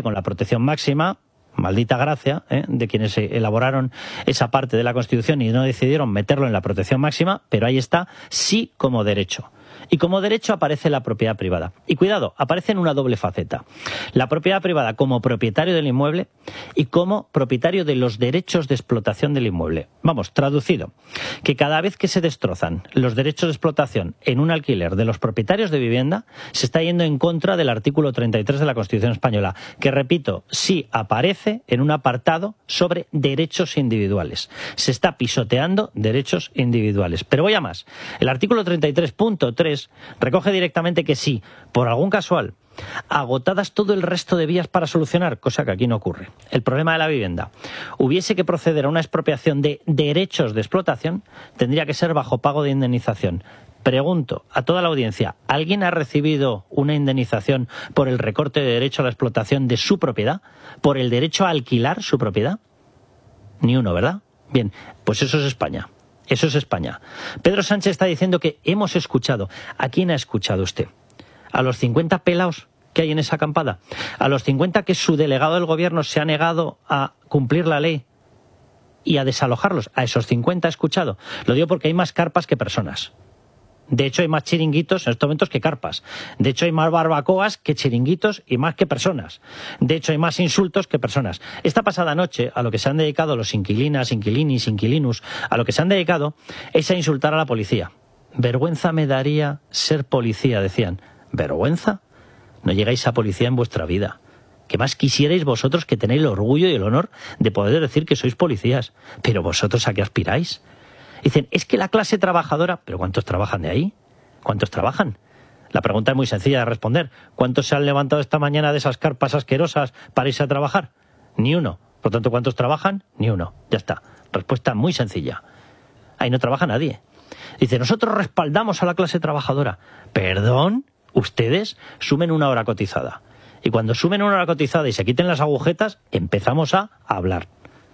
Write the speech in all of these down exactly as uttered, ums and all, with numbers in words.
con la protección máxima, maldita gracia, ¿eh? de quienes elaboraron esa parte de la Constitución y no decidieron meterlo en la protección máxima, pero ahí está, sí como derecho. Y como derecho aparece la propiedad privada. Y cuidado, aparece en una doble faceta. La propiedad privada como propietario del inmueble y como propietario de los derechos de explotación del inmueble. Vamos, traducido, que cada vez que se destrozan los derechos de explotación en un alquiler de los propietarios de vivienda, se está yendo en contra del artículo treinta y tres de la Constitución española, que, repito, sí aparece en un apartado sobre derechos individuales. Se está pisoteando derechos individuales. Pero voy a más. El artículo treinta y tres punto tres recoge directamente que si, por algún casual, agotadas todo el resto de vías para solucionar, cosa que aquí no ocurre, el problema de la vivienda, hubiese que proceder a una expropiación de derechos de explotación, tendría que ser bajo pago de indemnización. Pregunto a toda la audiencia, ¿alguien ha recibido una indemnización por el recorte de derecho a la explotación de su propiedad? ¿Por el derecho a alquilar su propiedad? Ni uno, ¿verdad? Bien, pues eso es España. Eso es España. Pedro Sánchez está diciendo que hemos escuchado. ¿A quién ha escuchado usted? ¿A los cincuenta pelaos que hay en esa acampada? ¿A los cincuenta que su delegado del gobierno se ha negado a cumplir la ley y a desalojarlos? ¿A esos cincuenta ha escuchado? Lo digo porque hay más carpas que personas. De hecho, hay más chiringuitos en estos momentos que carpas. De hecho, hay más barbacoas que chiringuitos y más que personas. De hecho, hay más insultos que personas. Esta pasada noche, a lo que se han dedicado los inquilinas, inquilinis, inquilinus, a lo que se han dedicado es a insultar a la policía. Vergüenza me daría ser policía, decían. ¿Vergüenza? No llegáis a policía en vuestra vida. ¿Qué más quisierais vosotros que tenéis el orgullo y el honor de poder decir que sois policías? Pero vosotros, ¿a qué aspiráis? Dicen, es que la clase trabajadora... ¿Pero cuántos trabajan de ahí? ¿Cuántos trabajan? La pregunta es muy sencilla de responder. ¿Cuántos se han levantado esta mañana de esas carpas asquerosas para irse a trabajar? Ni uno. Por lo tanto, ¿cuántos trabajan? Ni uno. Ya está. Respuesta muy sencilla. Ahí no trabaja nadie. Dice, nosotros respaldamos a la clase trabajadora. ¿Perdón? Ustedes sumen una hora cotizada. Y cuando sumen una hora cotizada y se quiten las agujetas, empezamos a hablar.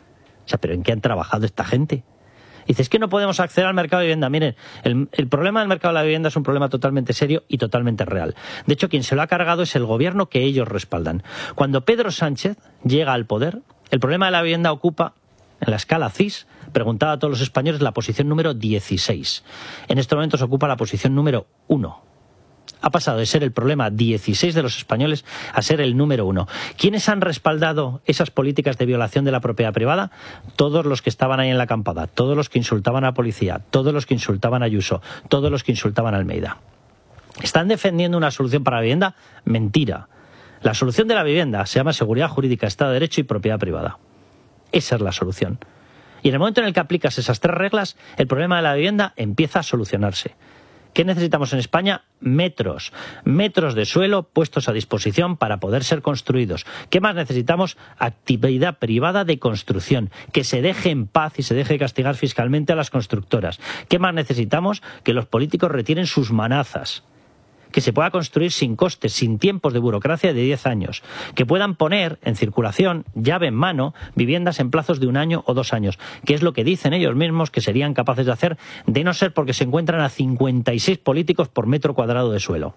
O sea, ¿pero en qué han trabajado esta gente? Dice, es que no podemos acceder al mercado de vivienda. Miren, el, el problema del mercado de la vivienda es un problema totalmente serio y totalmente real. De hecho, quien se lo ha cargado es el gobierno que ellos respaldan. Cuando Pedro Sánchez llega al poder, el problema de la vivienda ocupa, en la escala C I S, preguntaba a todos los españoles, la posición número dieciséis. En estos momentos ocupa la posición número uno. Ha pasado de ser el problema dieciséis de los españoles a ser el número uno. ¿Quiénes han respaldado esas políticas de violación de la propiedad privada? Todos los que estaban ahí en la acampada, todos los que insultaban a la policía, todos los que insultaban a Ayuso, todos los que insultaban a Almeida. ¿Están defendiendo una solución para la vivienda? Mentira. La solución de la vivienda se llama seguridad jurídica, Estado de Derecho y propiedad privada. Esa es la solución. Y en el momento en el que aplicas esas tres reglas, el problema de la vivienda empieza a solucionarse. ¿Qué necesitamos en España? Metros. Metros de suelo puestos a disposición para poder ser construidos. ¿Qué más necesitamos? Actividad privada de construcción. Que se deje en paz y se deje castigar fiscalmente a las constructoras. ¿Qué más necesitamos? Que los políticos retiren sus manazas. Que se pueda construir sin costes, sin tiempos de burocracia de diez años. Que puedan poner en circulación, llave en mano, viviendas en plazos de un año o dos años. Que es lo que dicen ellos mismos que serían capaces de hacer, de no ser porque se encuentran a cincuenta y seis políticos por metro cuadrado de suelo.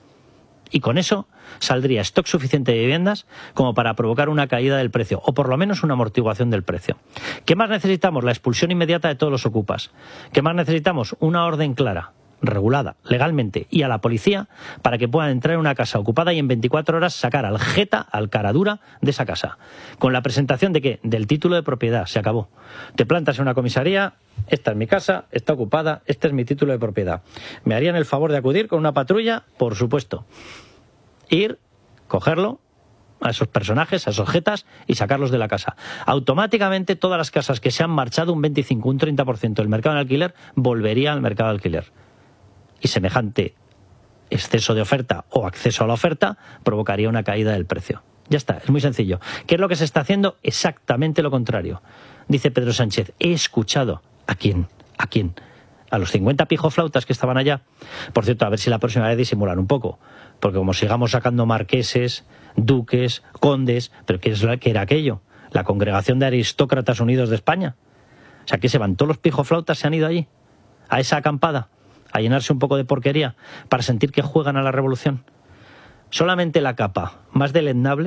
Y con eso saldría stock suficiente de viviendas como para provocar una caída del precio, o por lo menos una amortiguación del precio. ¿Qué más necesitamos? La expulsión inmediata de todos los ocupas. ¿Qué más necesitamos? Una orden clara, regulada, legalmente, y a la policía para que puedan entrar en una casa ocupada y en veinticuatro horas sacar al jeta, al caradura de esa casa. Con la presentación de que del título de propiedad se acabó. Te plantas en una comisaría, esta es mi casa, está ocupada, este es mi título de propiedad. ¿Me harían el favor de acudir con una patrulla? Por supuesto. Ir, cogerlo, a esos personajes, a esos jetas y sacarlos de la casa. Automáticamente todas las casas que se han marchado un veinticinco, un treinta por ciento del mercado de alquiler volverían al mercado de alquiler. Y semejante exceso de oferta o acceso a la oferta provocaría una caída del precio. Ya está, es muy sencillo. ¿Qué es lo que se está haciendo? Exactamente lo contrario. Dice Pedro Sánchez, he escuchado. ¿A quién? ¿A quién? A los cincuenta pijoflautas que estaban allá. Por cierto, a ver si la próxima vez disimulan un poco. Porque como sigamos sacando marqueses, duques, condes... ¿Pero qué, es la, qué era aquello? ¿La Congregación de Aristócratas Unidos de España? O sea, ¿qué se van? ¿Todos los pijoflautas se han ido allí? ¿A esa acampada? ¿A llenarse un poco de porquería para sentir que juegan a la revolución? Solamente la capa más deleznable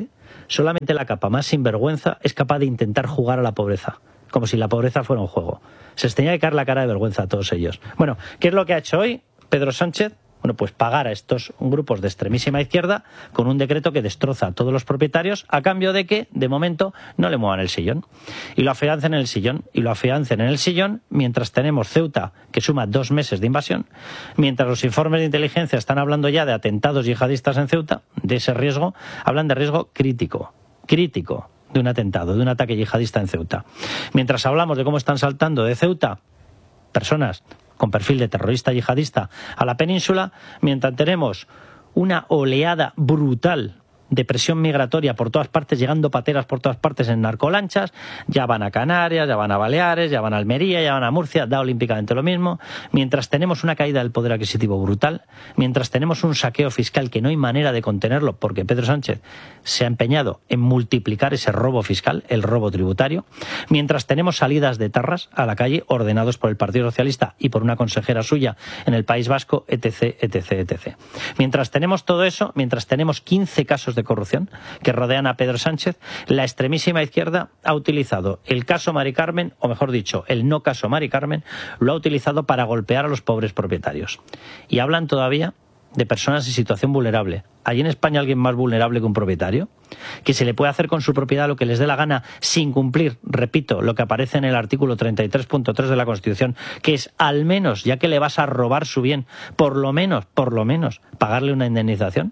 Solamente la capa más sinvergüenza es capaz de intentar jugar a la pobreza, como si la pobreza fuera un juego. Se les tenía que caer la cara de vergüenza a todos ellos. Bueno, ¿qué es lo que ha hecho hoy Pedro Sánchez? Bueno, pues pagar a estos grupos de extremísima izquierda con un decreto que destroza a todos los propietarios a cambio de que, de momento, no le muevan el sillón. Y lo afiancen en el sillón, y lo afiancen en el sillón mientras tenemos Ceuta, que suma dos meses de invasión, mientras los informes de inteligencia están hablando ya de atentados yihadistas en Ceuta, de ese riesgo, hablan de riesgo crítico, crítico de un atentado, de un ataque yihadista en Ceuta. Mientras hablamos de cómo están saltando de Ceuta personas con perfil de terrorista yihadista a la península, mientras tenemos una oleada brutal de presión migratoria por todas partes, llegando pateras por todas partes en narcolanchas, ya van a Canarias, ya van a Baleares, ya van a Almería, ya van a Murcia, da olímpicamente lo mismo, mientras tenemos una caída del poder adquisitivo brutal, mientras tenemos un saqueo fiscal que no hay manera de contenerlo porque Pedro Sánchez se ha empeñado en multiplicar ese robo fiscal, el robo tributario, mientras tenemos salidas de tarras a la calle ordenados por el Partido Socialista y por una consejera suya en el País Vasco, etc, etc, etcétera. Mientras tenemos todo eso, mientras tenemos quince casos de de corrupción que rodean a Pedro Sánchez, la extremísima izquierda ha utilizado el caso Mari Carmen, o mejor dicho, el no caso Mari Carmen, lo ha utilizado para golpear a los pobres propietarios. Y hablan todavía de personas en situación vulnerable. ¿Hay en España alguien más vulnerable que un propietario? Que se le puede hacer con su propiedad lo que les dé la gana sin cumplir, repito, lo que aparece en el artículo treinta y tres punto tres de la Constitución, que es al menos, ya que le vas a robar su bien, por lo menos, por lo menos, pagarle una indemnización.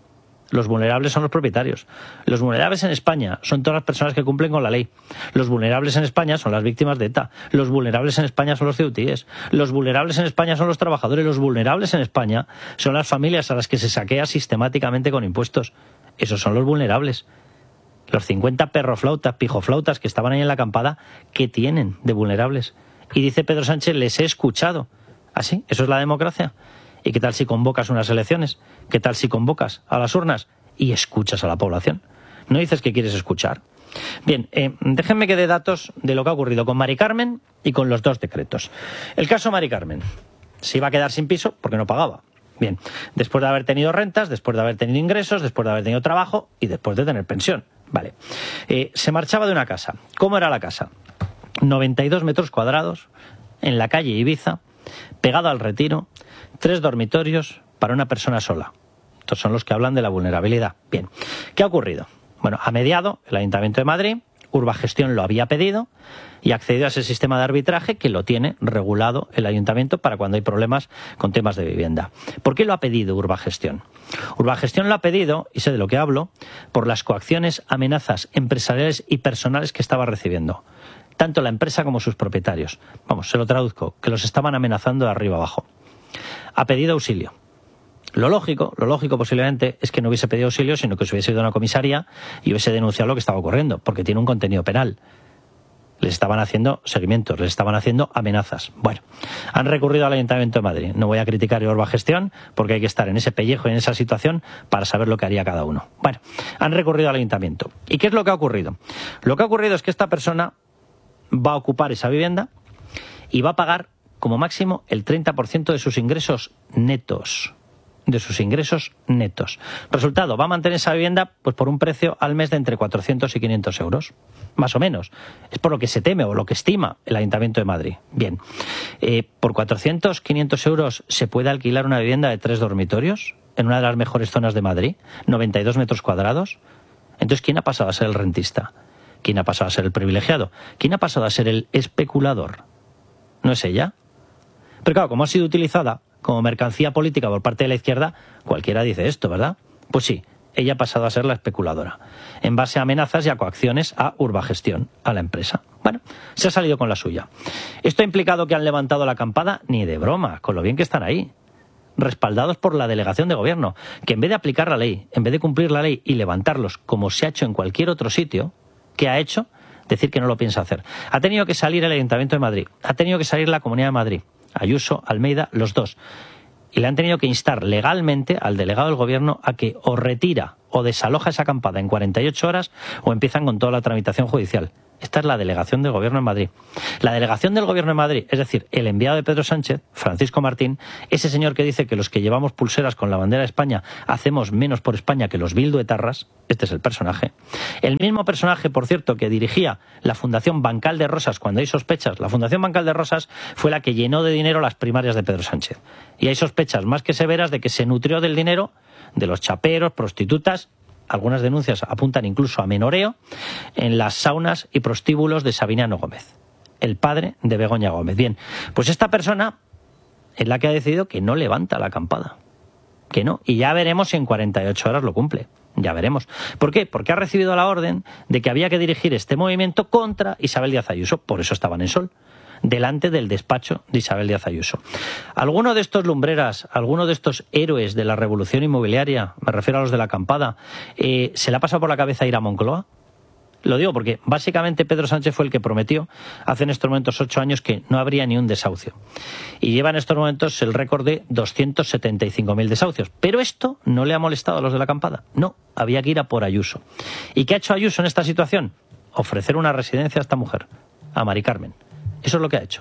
Los vulnerables son los propietarios. Los vulnerables en España son todas las personas que cumplen con la ley. Los vulnerables en España son las víctimas de ETA. Los vulnerables en España son los ceutíes. Los vulnerables en España son los trabajadores. Los vulnerables en España son las familias a las que se saquea sistemáticamente con impuestos. Esos son los vulnerables. Los cincuenta perroflautas, pijoflautas que estaban ahí en la acampada, ¿qué tienen de vulnerables? Y dice Pedro Sánchez, les he escuchado. ¿Ah, sí? ¿Eso es la democracia? ¿Y qué tal si convocas unas elecciones? ¿Qué tal si convocas a las urnas y escuchas a la población? ¿No dices que quieres escuchar? Bien, eh, déjenme que dé datos de lo que ha ocurrido con Mari Carmen y con los dos decretos. El caso Mari Carmen. Se iba a quedar sin piso porque no pagaba. Bien, después de haber tenido rentas, después de haber tenido ingresos, después de haber tenido trabajo y después de tener pensión. Vale. Eh, se marchaba de una casa. ¿Cómo era la casa? noventa y dos metros cuadrados, en la calle Ibiza, pegado al Retiro, tres dormitorios para una persona sola. Estos son los que hablan de la vulnerabilidad. Bien, ¿qué ha ocurrido? Bueno, ha mediado el Ayuntamiento de Madrid, Urbagestión lo había pedido y ha accedido a ese sistema de arbitraje que lo tiene regulado el Ayuntamiento para cuando hay problemas con temas de vivienda. ¿Por qué lo ha pedido Urbagestión? Urbagestión lo ha pedido, y sé de lo que hablo, por las coacciones, amenazas empresariales y personales que estaba recibiendo. Tanto la empresa como sus propietarios. Vamos, se lo traduzco, que los estaban amenazando de arriba abajo. Ha pedido auxilio. Lo lógico, lo lógico posiblemente es que no hubiese pedido auxilio, sino que se hubiese ido a una comisaría y hubiese denunciado lo que estaba ocurriendo, porque tiene un contenido penal. Les estaban haciendo seguimientos, les estaban haciendo amenazas. Bueno, han recurrido al Ayuntamiento de Madrid. No voy a criticar a Urbagestión, porque hay que estar en ese pellejo y en esa situación para saber lo que haría cada uno. Bueno, han recurrido al Ayuntamiento. ¿Y qué es lo que ha ocurrido? Lo que ha ocurrido es que esta persona va a ocupar esa vivienda y va a pagar como máximo el treinta por ciento de sus ingresos netos. De sus ingresos netos. Resultado, va a mantener esa vivienda pues por un precio al mes de entre cuatrocientos y quinientos euros. Más o menos. Es por lo que se teme o lo que estima el Ayuntamiento de Madrid. Bien. Eh, ¿Por cuatrocientos, quinientos euros se puede alquilar una vivienda de tres dormitorios en una de las mejores zonas de Madrid? noventa y dos metros cuadrados. Entonces, ¿quién ha pasado a ser el rentista? ¿Quién ha pasado a ser el privilegiado? ¿Quién ha pasado a ser el especulador? ¿No es ella? Pero claro, como ha sido utilizada como mercancía política por parte de la izquierda, cualquiera dice esto, ¿verdad? Pues sí, ella ha pasado a ser la especuladora, en base a amenazas y a coacciones a Urbagestión, a la empresa. Bueno, se ha salido con la suya. ¿Esto ha implicado que han levantado la acampada? Ni de broma, con lo bien que están ahí, respaldados por la delegación de gobierno, que en vez de aplicar la ley, en vez de cumplir la ley y levantarlos como se ha hecho en cualquier otro sitio, ¿qué ha hecho? Decir que no lo piensa hacer. Ha tenido que salir el Ayuntamiento de Madrid, ha tenido que salir la Comunidad de Madrid, Ayuso, Almeida, los dos. Y le han tenido que instar legalmente al delegado del gobierno a que o retira o desaloja esa acampada en cuarenta y ocho horas o empiezan con toda la tramitación judicial. Esta es la delegación del Gobierno en Madrid. La delegación del Gobierno en Madrid, es decir, el enviado de Pedro Sánchez, Francisco Martín, ese señor que dice que los que llevamos pulseras con la bandera de España hacemos menos por España que los bilduetarras, este es el personaje. El mismo personaje, por cierto, que dirigía la Fundación Bancal de Rosas cuando hay sospechas. La Fundación Bancal de Rosas fue la que llenó de dinero las primarias de Pedro Sánchez. Y hay sospechas más que severas de que se nutrió del dinero de los chaperos, prostitutas. Algunas denuncias apuntan incluso a menoreo en las saunas y prostíbulos de Sabiniano Gómez, el padre de Begoña Gómez. Bien, pues esta persona es la que ha decidido que no levanta la acampada, que no, y ya veremos si en cuarenta y ocho horas lo cumple, ya veremos. ¿Por qué? Porque ha recibido la orden de que había que dirigir este movimiento contra Isabel Díaz Ayuso, por eso estaban en Sol, delante del despacho de Isabel Díaz Ayuso. ¿Alguno de estos lumbreras, alguno de estos héroes de la revolución inmobiliaria, me refiero a los de la acampada, eh, se le ha pasado por la cabeza ir a Moncloa? Lo digo porque básicamente Pedro Sánchez fue el que prometió hace en estos momentos ocho años que no habría ni un desahucio. Y lleva en estos momentos el récord de doscientos setenta y cinco mil desahucios. Pero esto no le ha molestado a los de la acampada. No, había que ir a por Ayuso. ¿Y qué ha hecho Ayuso en esta situación? Ofrecer una residencia a esta mujer, a Mari Carmen. Eso es lo que ha hecho.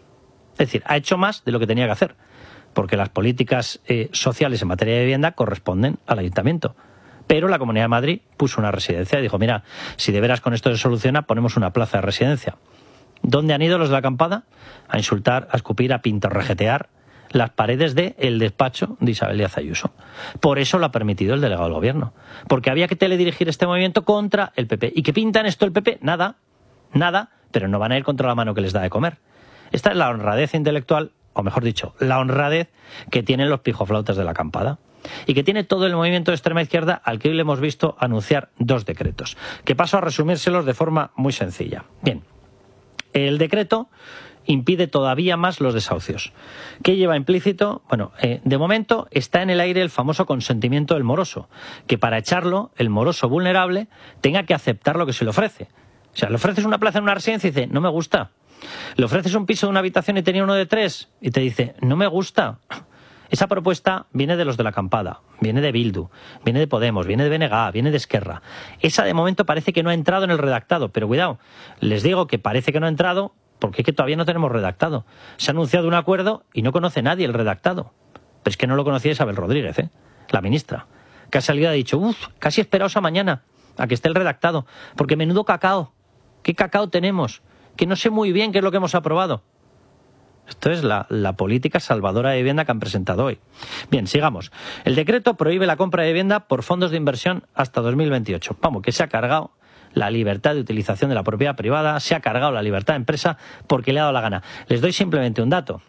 Es decir, ha hecho más de lo que tenía que hacer, porque las políticas eh, sociales en materia de vivienda corresponden al ayuntamiento. Pero la Comunidad de Madrid puso una residencia y dijo, mira, si de veras con esto se soluciona, ponemos una plaza de residencia. ¿Dónde han ido los de la acampada? A insultar, a escupir, a pintorrejetear las paredes del despacho de Isabel Díaz Ayuso. Por eso lo ha permitido el delegado del Gobierno. Porque había que teledirigir este movimiento contra el P P. ¿Y qué pintan esto el P P? Nada, nada. Pero no van a ir contra la mano que les da de comer. Esta es la honradez intelectual, o mejor dicho, la honradez que tienen los pijoflautas de la acampada y que tiene todo el movimiento de extrema izquierda al que hoy le hemos visto anunciar dos decretos, que paso a resumírselos de forma muy sencilla. Bien, el decreto impide todavía más los desahucios. ¿Qué lleva implícito? Bueno, eh, de momento está en el aire el famoso consentimiento del moroso, que para echarlo, el moroso vulnerable tenga que aceptar lo que se le ofrece. O sea, le ofreces una plaza en una residencia y dice, no me gusta. Le ofreces un piso de una habitación y tenía uno de tres y te dice, no me gusta. Esa propuesta viene de los de la acampada, viene de Bildu, viene de Podemos, viene de B N G, viene de Esquerra. Esa de momento parece que no ha entrado en el redactado, pero cuidado, les digo que parece que no ha entrado porque es que todavía no tenemos redactado. Se ha anunciado un acuerdo y no conoce nadie el redactado. Pero es que no lo conocía Isabel Rodríguez, ¿eh? La ministra, que ha salido y ha dicho, uff, casi esperaos a mañana a que esté el redactado, porque menudo cacao. ¿Qué cacao tenemos? Que no sé muy bien qué es lo que hemos aprobado. Esto es la, la política salvadora de vivienda que han presentado hoy. Bien, sigamos. El decreto prohíbe la compra de vivienda por fondos de inversión hasta dos mil veintiocho. Vamos, que se ha cargado la libertad de utilización de la propiedad privada, se ha cargado la libertad de empresa porque le ha dado la gana. Les doy simplemente un dato.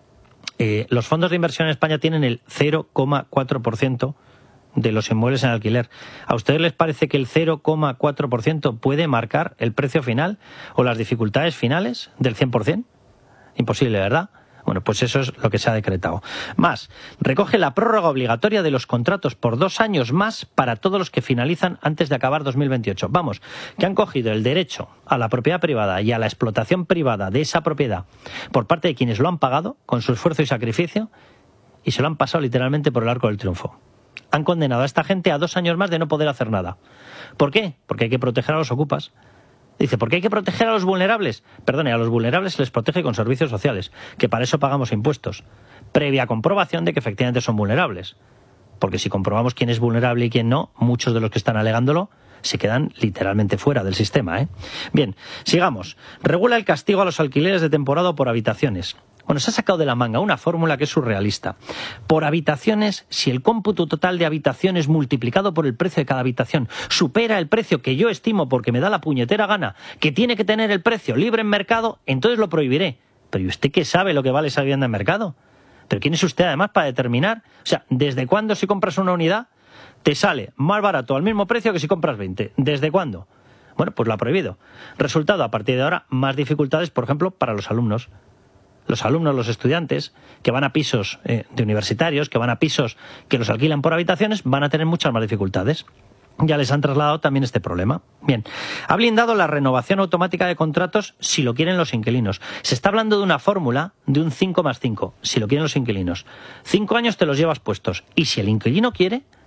Eh, los fondos de inversión en España tienen el cero coma cuatro por ciento de los inmuebles en alquiler. ¿A ustedes les parece que el cero coma cuatro por ciento puede marcar el precio final o las dificultades finales del cien por ciento? Imposible, ¿verdad? Bueno, pues eso es lo que se ha decretado. Más, recoge la prórroga obligatoria de los contratos por dos años más para todos los que finalizan antes de acabar dos mil veintiocho. Vamos, que han cogido el derecho a la propiedad privada y a la explotación privada de esa propiedad por parte de quienes lo han pagado con su esfuerzo y sacrificio y se lo han pasado literalmente por el arco del triunfo. Han condenado a esta gente a dos años más de no poder hacer nada. ¿Por qué? Porque hay que proteger a los ocupas. Dice, ¿por qué hay que proteger a los vulnerables? Perdone, a los vulnerables se les protege con servicios sociales, que para eso pagamos impuestos, previa comprobación de que efectivamente son vulnerables. Porque si comprobamos quién es vulnerable y quién no, muchos de los que están alegándolo se quedan literalmente fuera del sistema, ¿eh? Bien, sigamos. Regula el castigo a los alquileres de temporada por habitaciones. Bueno, se ha sacado de la manga una fórmula que es surrealista. Por habitaciones, si el cómputo total de habitaciones multiplicado por el precio de cada habitación supera el precio que yo estimo porque me da la puñetera gana, que tiene que tener el precio libre en mercado, entonces lo prohibiré. Pero ¿y usted qué sabe lo que vale esa vivienda en mercado? ¿Pero quién es usted además para determinar? O sea, ¿desde cuándo si compras una unidad te sale más barato al mismo precio que si compras veinte? ¿Desde cuándo? Bueno, pues lo ha prohibido. Resultado, a partir de ahora, más dificultades, por ejemplo, para los alumnos. Los alumnos, los estudiantes, que van a pisos eh, de universitarios, que van a pisos que los alquilan por habitaciones, van a tener muchas más dificultades. Ya les han trasladado también este problema. Bien, ha blindado la renovación automática de contratos si lo quieren los inquilinos. Se está hablando de una fórmula de un cinco más cinco, si lo quieren los inquilinos. Cinco años te los llevas puestos y si el inquilino quiere,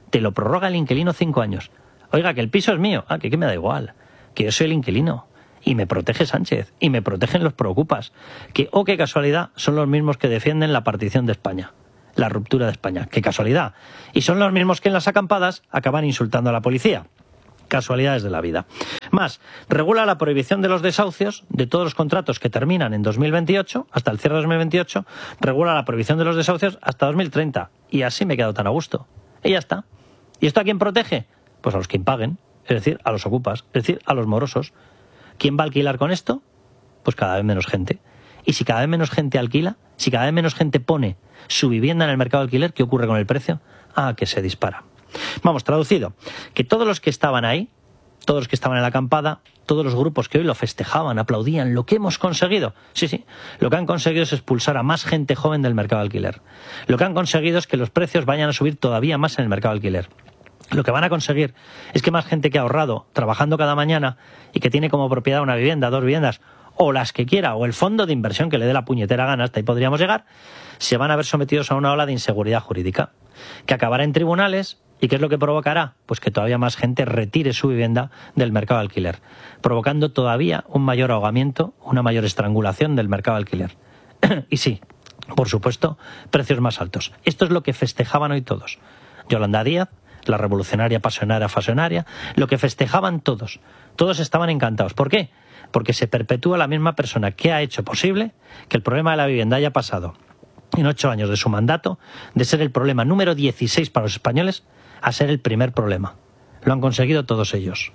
te lo prorroga el inquilino cinco años. Oiga, que el piso es mío. Ah, que, que me da igual. Que yo soy el inquilino. Y me protege Sánchez. Y me protegen los preocupas. Que, oh, qué casualidad, son los mismos que defienden la partición de España. La ruptura de España. Qué casualidad. Y son los mismos que en las acampadas acaban insultando a la policía. Casualidades de la vida. Más, regula la prohibición de los desahucios de todos los contratos que terminan en dos mil veintiocho, hasta el cierre de dos mil veintiocho, regula la prohibición de los desahucios hasta dos mil treinta. Y así me he quedado tan a gusto. Y ya está. ¿Y esto a quién protege? Pues a los que impaguen, es decir, a los ocupas, es decir, a los morosos. ¿Quién va a alquilar con esto? Pues cada vez menos gente. Y si cada vez menos gente alquila, si cada vez menos gente pone su vivienda en el mercado de alquiler, ¿qué ocurre con el precio? Ah, que se dispara. Vamos, traducido, que todos los que estaban ahí, todos los que estaban en la acampada, todos los grupos que hoy lo festejaban, aplaudían, lo que hemos conseguido, sí, sí, lo que han conseguido es expulsar a más gente joven del mercado de alquiler. Lo que han conseguido es que los precios vayan a subir todavía más en el mercado de alquiler. Lo que van a conseguir es que más gente que ha ahorrado trabajando cada mañana y que tiene como propiedad una vivienda, dos viviendas, o las que quiera, o el fondo de inversión que le dé la puñetera gana, hasta ahí podríamos llegar, se van a ver sometidos a una ola de inseguridad jurídica, que acabará en tribunales. ¿Y qué es lo que provocará? Pues que todavía más gente retire su vivienda del mercado de alquiler, provocando todavía un mayor ahogamiento, una mayor estrangulación del mercado de alquiler. Y sí, por supuesto, precios más altos. Esto es lo que festejaban hoy todos. Yolanda Díaz, la revolucionaria pasionaria fasionaria, lo que festejaban todos. Todos estaban encantados. ¿Por qué? Porque se perpetúa la misma persona que ha hecho posible que el problema de la vivienda haya pasado en ocho años de su mandato de ser el problema número dieciséis para los españoles a ser el primer problema. Lo han conseguido todos ellos.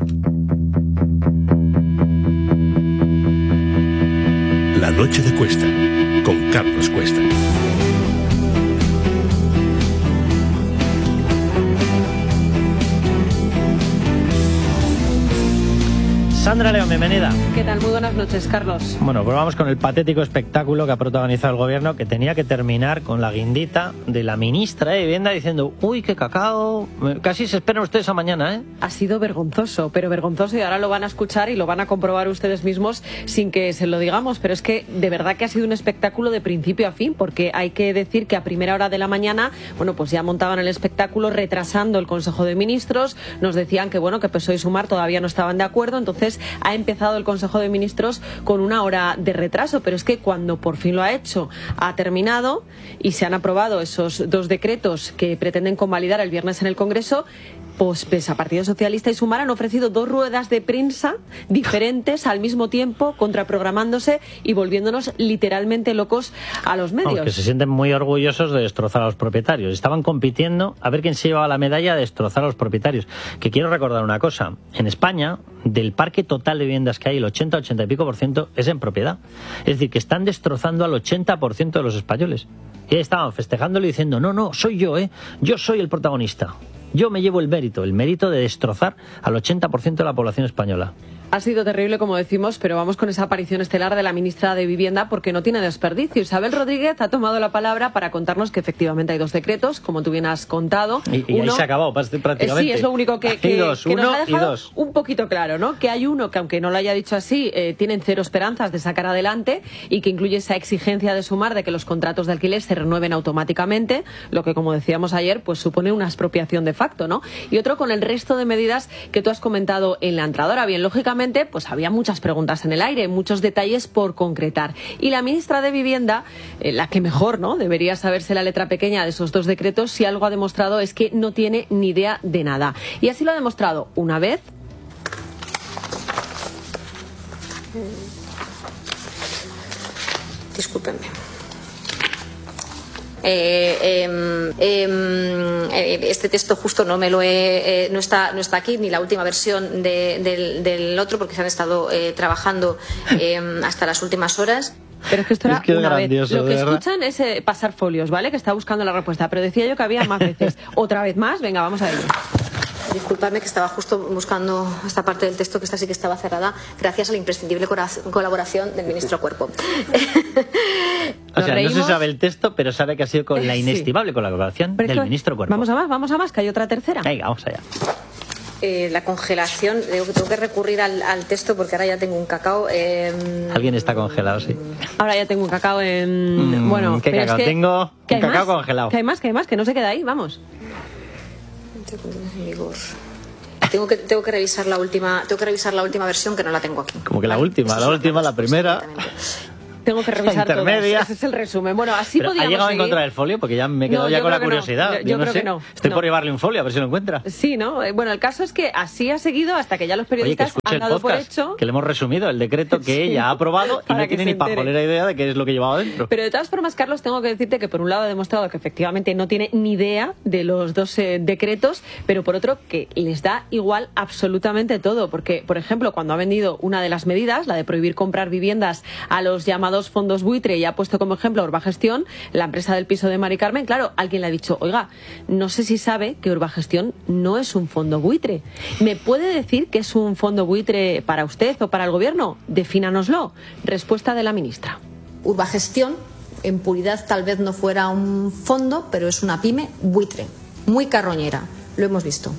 La noche de Cuesta, con Carlos Cuesta. Sandra León, bienvenida. ¿Qué tal? Muy buenas noches, Carlos. Bueno, pues vamos con el patético espectáculo que ha protagonizado el gobierno, que tenía que terminar con la guindita de la ministra de Vivienda diciendo, uy, qué cacao, casi se esperan ustedes a mañana, ¿eh? Ha sido vergonzoso, pero vergonzoso, y ahora lo van a escuchar y lo van a comprobar ustedes mismos sin que se lo digamos, pero es que de verdad que ha sido un espectáculo de principio a fin, porque hay que decir que a primera hora de la mañana, bueno, pues ya montaban el espectáculo retrasando el Consejo de Ministros, nos decían que, bueno, que P S O E y Sumar todavía no estaban de acuerdo, entonces ha empezado el Consejo de Ministros con una hora de retraso, pero es que cuando por fin lo ha hecho, ha terminado y se han aprobado esos dos decretos que pretenden convalidar el viernes en el Congreso. Pues, pues a Partido Socialista y Sumar han ofrecido dos ruedas de prensa diferentes al mismo tiempo, contraprogramándose y volviéndonos literalmente locos a los medios. Aunque se sienten muy orgullosos de destrozar a los propietarios. Estaban compitiendo a ver quién se llevaba la medalla de destrozar a los propietarios. Que quiero recordar una cosa. En España, del parque total de viviendas que hay, el ochenta, ochenta y pico por ciento es en propiedad. Es decir, que están destrozando al ochenta por ciento de los españoles. Y ahí estaban festejándolo y diciendo, no, no, soy yo, ¿eh? Yo soy el protagonista. Yo me llevo el mérito, el mérito de destrozar al ochenta por ciento de la población española. Ha sido terrible, como decimos, pero vamos con esa aparición estelar de la ministra de Vivienda porque no tiene desperdicio. Isabel Rodríguez ha tomado la palabra para contarnos que efectivamente hay dos decretos, como tú bien has contado. Y, y uno, ahí se acabó prácticamente. Eh, sí, es lo único que, que, dos, que nos uno ha dejado y dos. un poquito claro, ¿no? Que hay uno que, aunque no lo haya dicho así, eh, tienen cero esperanzas de sacar adelante y que incluye esa exigencia de Sumar de que los contratos de alquiler se renueven automáticamente, lo que, como decíamos ayer, pues supone una expropiación de facto, ¿no? Y otro con el resto de medidas que tú has comentado en la entrada. Ahora bien, lógicamente, pues había muchas preguntas en el aire, muchos detalles por concretar. Y la ministra de Vivienda, eh, la que mejor, ¿no?, debería saberse la letra pequeña de esos dos decretos, si algo ha demostrado es que no tiene ni idea de nada. Y así lo ha demostrado una vez. Discúlpenme. Eh, eh, eh, este texto justo no me lo he, eh, no está no está aquí, ni la última versión de, del, del otro, porque se han estado eh, trabajando eh, hasta las últimas horas. Pero es que esto era es que una vez. Lo que verdad. escuchan es eh, pasar folios, ¿vale? Que está buscando la respuesta. Pero decía yo que había más veces. Otra vez más, venga, vamos a ello. Disculpadme que estaba justo buscando esta parte del texto, que esta sí que estaba cerrada, gracias a la imprescindible colaboración del ministro Cuerpo. O sea, no se sabe el texto, pero sabe que ha sido con la inestimable sí. colaboración pero del ministro Cuerpo. Vamos a más, vamos a más, que hay otra tercera. Venga, vamos allá. Eh, la congelación, digo que tengo que recurrir al, al texto porque ahora ya tengo un cacao. Eh, Alguien está congelado, sí. Ahora ya tengo un cacao en... Mm, bueno, ¿qué pero cacao? Es que, tengo ¿que un hay cacao más? congelado. Que hay más, que hay más, que no se queda ahí, vamos. En vigor. Tengo que, tengo que revisar la última, tengo que revisar la última versión, que no la tengo aquí. Como que la última, la última, la primera. Tengo que revisar todas. Ese es el resumen. Bueno, así Pero podíamos ¿ha llegado seguir? a encontrar el folio? Porque ya me he quedado No, ya yo con la creo que no. curiosidad. Yo- Yo, yo no creo sé. que no. Estoy No. por llevarle un folio a ver si lo encuentra. Sí, ¿no? Eh, Bueno, el caso es que así ha seguido hasta que ya los Oye, que periodistas escuche han el dado por podcast, hecho. que le hemos resumido el decreto que Sí. ella ha aprobado y Para no que tiene se ni pajolera idea de qué es lo que llevaba dentro. Pero de todas formas, Carlos, tengo que decirte que por un lado ha demostrado que efectivamente no tiene ni idea de los dos eh, decretos, pero por otro que les da igual absolutamente todo. Porque, por ejemplo, cuando ha vendido una de las medidas, la de prohibir comprar viviendas a los llamados fondos buitre, y ha puesto como ejemplo a Urbagestión, la empresa del piso de Mari Carmen, claro, alguien le ha dicho, oiga, no sé si sabe que Urbagestión no es un fondo buitre. ¿Me puede decir que es un fondo buitre para usted o para el gobierno? Defínanoslo. Respuesta de la ministra. Urbagestión, en puridad tal vez no fuera un fondo, pero es una pyme buitre, muy carroñera, lo hemos visto.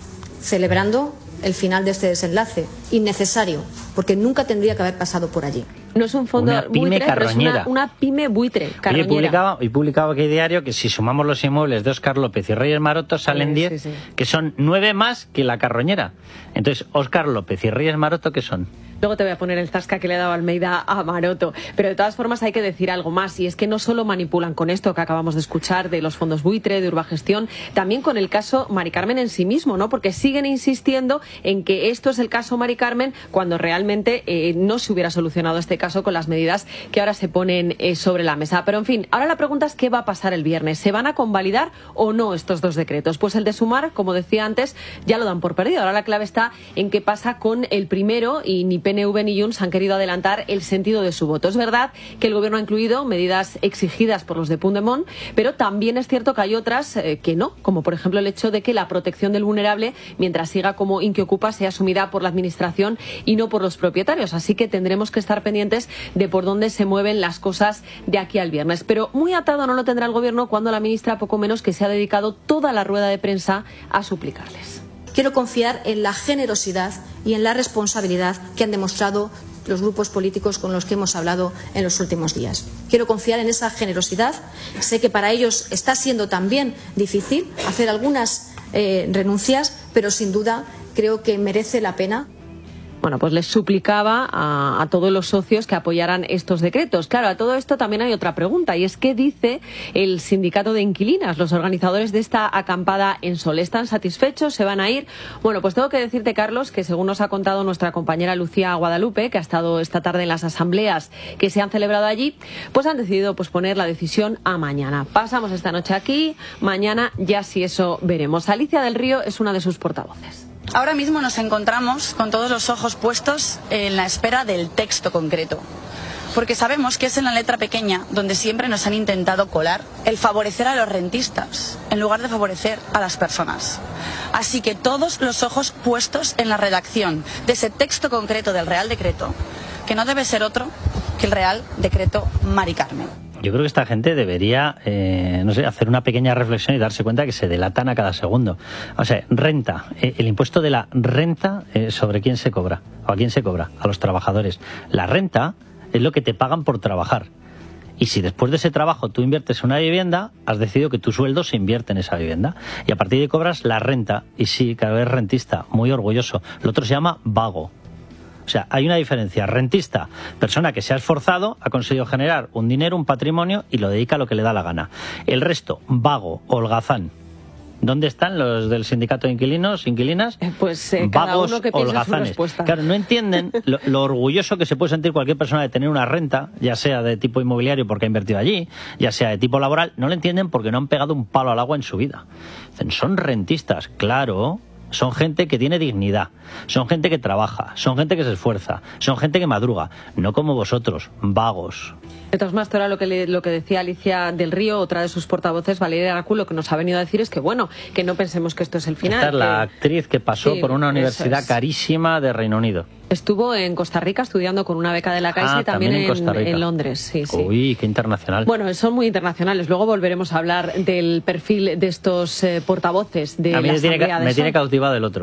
Celebrando el final de este desenlace, innecesario, porque nunca tendría que haber pasado por allí. No es un fondo Una pyme buitre, pero es una, carroñera. una pyme buitre, Oye, carroñera. publicaba, y publicaba aquí diario que si sumamos los inmuebles de Óscar López y Reyes Maroto salen Sí, diez, sí, sí. que son nueve más que la carroñera. Entonces, Óscar López y Reyes Maroto, ¿qué son? Luego te voy a poner el zasca que le ha dado Almeida a Maroto. Pero de todas formas hay que decir algo más, y es que no solo manipulan con esto que acabamos de escuchar de los fondos buitre, de Urbagestión, también con el caso Mari Carmen en sí mismo, ¿no? Porque siguen insistiendo en que esto es el caso Mari Carmen cuando realmente eh, no se hubiera solucionado este caso con las medidas que ahora se ponen eh, sobre la mesa. Pero en fin, ahora la pregunta es qué va a pasar el viernes. ¿Se van a convalidar o no estos dos decretos? Pues el de Sumar, como decía antes, ya lo dan por perdido. Ahora la clave está en qué pasa con el primero, y ni P N V ni Junts han querido adelantar el sentido de su voto. Es verdad que el gobierno ha incluido medidas exigidas por los de Puigdemont, pero también es cierto que hay otras eh, que no, como por ejemplo el hecho de que la protección del vulnerable, mientras siga como Inquiocupa, sea asumida por la administración y no por los propietarios. Así que tendremos que estar pendientes de por dónde se mueven las cosas de aquí al viernes. Pero muy atado no lo tendrá el gobierno cuando la ministra poco menos que se ha dedicado toda la rueda de prensa a suplicarles. Quiero confiar en la generosidad y en la responsabilidad que han demostrado los grupos políticos con los que hemos hablado en los últimos días. Quiero confiar en esa generosidad. Sé que para ellos está siendo también difícil hacer algunas eh, renuncias, pero sin duda creo que merece la pena. Bueno, pues les suplicaba a, a todos los socios que apoyaran estos decretos. Claro, a todo esto también hay otra pregunta, y es ¿qué dice el sindicato de inquilinas? Los organizadores de esta acampada en Sol, ¿están satisfechos? ¿Se van a ir? Bueno, pues tengo que decirte, Carlos, que según nos ha contado nuestra compañera Lucía Guadalupe, que ha estado esta tarde en las asambleas que se han celebrado allí, pues han decidido posponer la decisión a mañana. Pasamos esta noche aquí, mañana ya si eso veremos. Alicia del Río es una de sus portavoces. Ahora mismo nos encontramos con todos los ojos puestos en la espera del texto concreto, porque sabemos que es en la letra pequeña donde siempre nos han intentado colar el favorecer a los rentistas en lugar de favorecer a las personas. Así que todos los ojos puestos en la redacción de ese texto concreto del Real Decreto, que no debe ser otro que el Real Decreto Mari Carmen. Yo creo que esta gente debería, eh, no sé, hacer una pequeña reflexión y darse cuenta que se delatan a cada segundo. O sea, renta, eh, el impuesto de la renta, eh, ¿sobre quién se cobra? ¿O a quién se cobra? A los trabajadores. La renta es lo que te pagan por trabajar. Y si después de ese trabajo tú inviertes en una vivienda, has decidido que tu sueldo se invierte en esa vivienda. Y a partir de ahí cobras la renta. Y sí, cada vez rentista, muy orgulloso. Lo otro se llama vago. O sea, hay una diferencia. Rentista, persona que se ha esforzado, ha conseguido generar un dinero, un patrimonio y lo dedica a lo que le da la gana. El resto, vago, holgazán. ¿Dónde están los del sindicato de inquilinos, inquilinas? Pues eh, cada Vagos, uno que piensa su holgazanes. respuesta. Claro, no entienden lo, lo orgulloso que se puede sentir cualquier persona de tener una renta, ya sea de tipo inmobiliario porque ha invertido allí, ya sea de tipo laboral. No lo entienden porque no han pegado un palo al agua en su vida. Dicen, son rentistas, claro. Son gente que tiene dignidad, son gente que trabaja, son gente que se esfuerza, son gente que madruga, no como vosotros, vagos. De todas maneras, ahora lo que, le, lo que decía Alicia del Río, otra de sus portavoces, Valeria Aracú, lo que nos ha venido a decir es que, bueno, que no pensemos que esto es el final. Esta es la que... actriz que pasó sí, por una universidad es. carísima de Reino Unido. Estuvo en Costa Rica estudiando con una beca de la Caixa Ah, y también, también en, Costa Rica. en Londres. Sí, sí. Uy, qué internacional. Bueno, son muy internacionales. Luego volveremos a hablar del perfil de estos eh, portavoces de a mí la me tiene, Asamblea de me tiene Sol. cautivado el otro.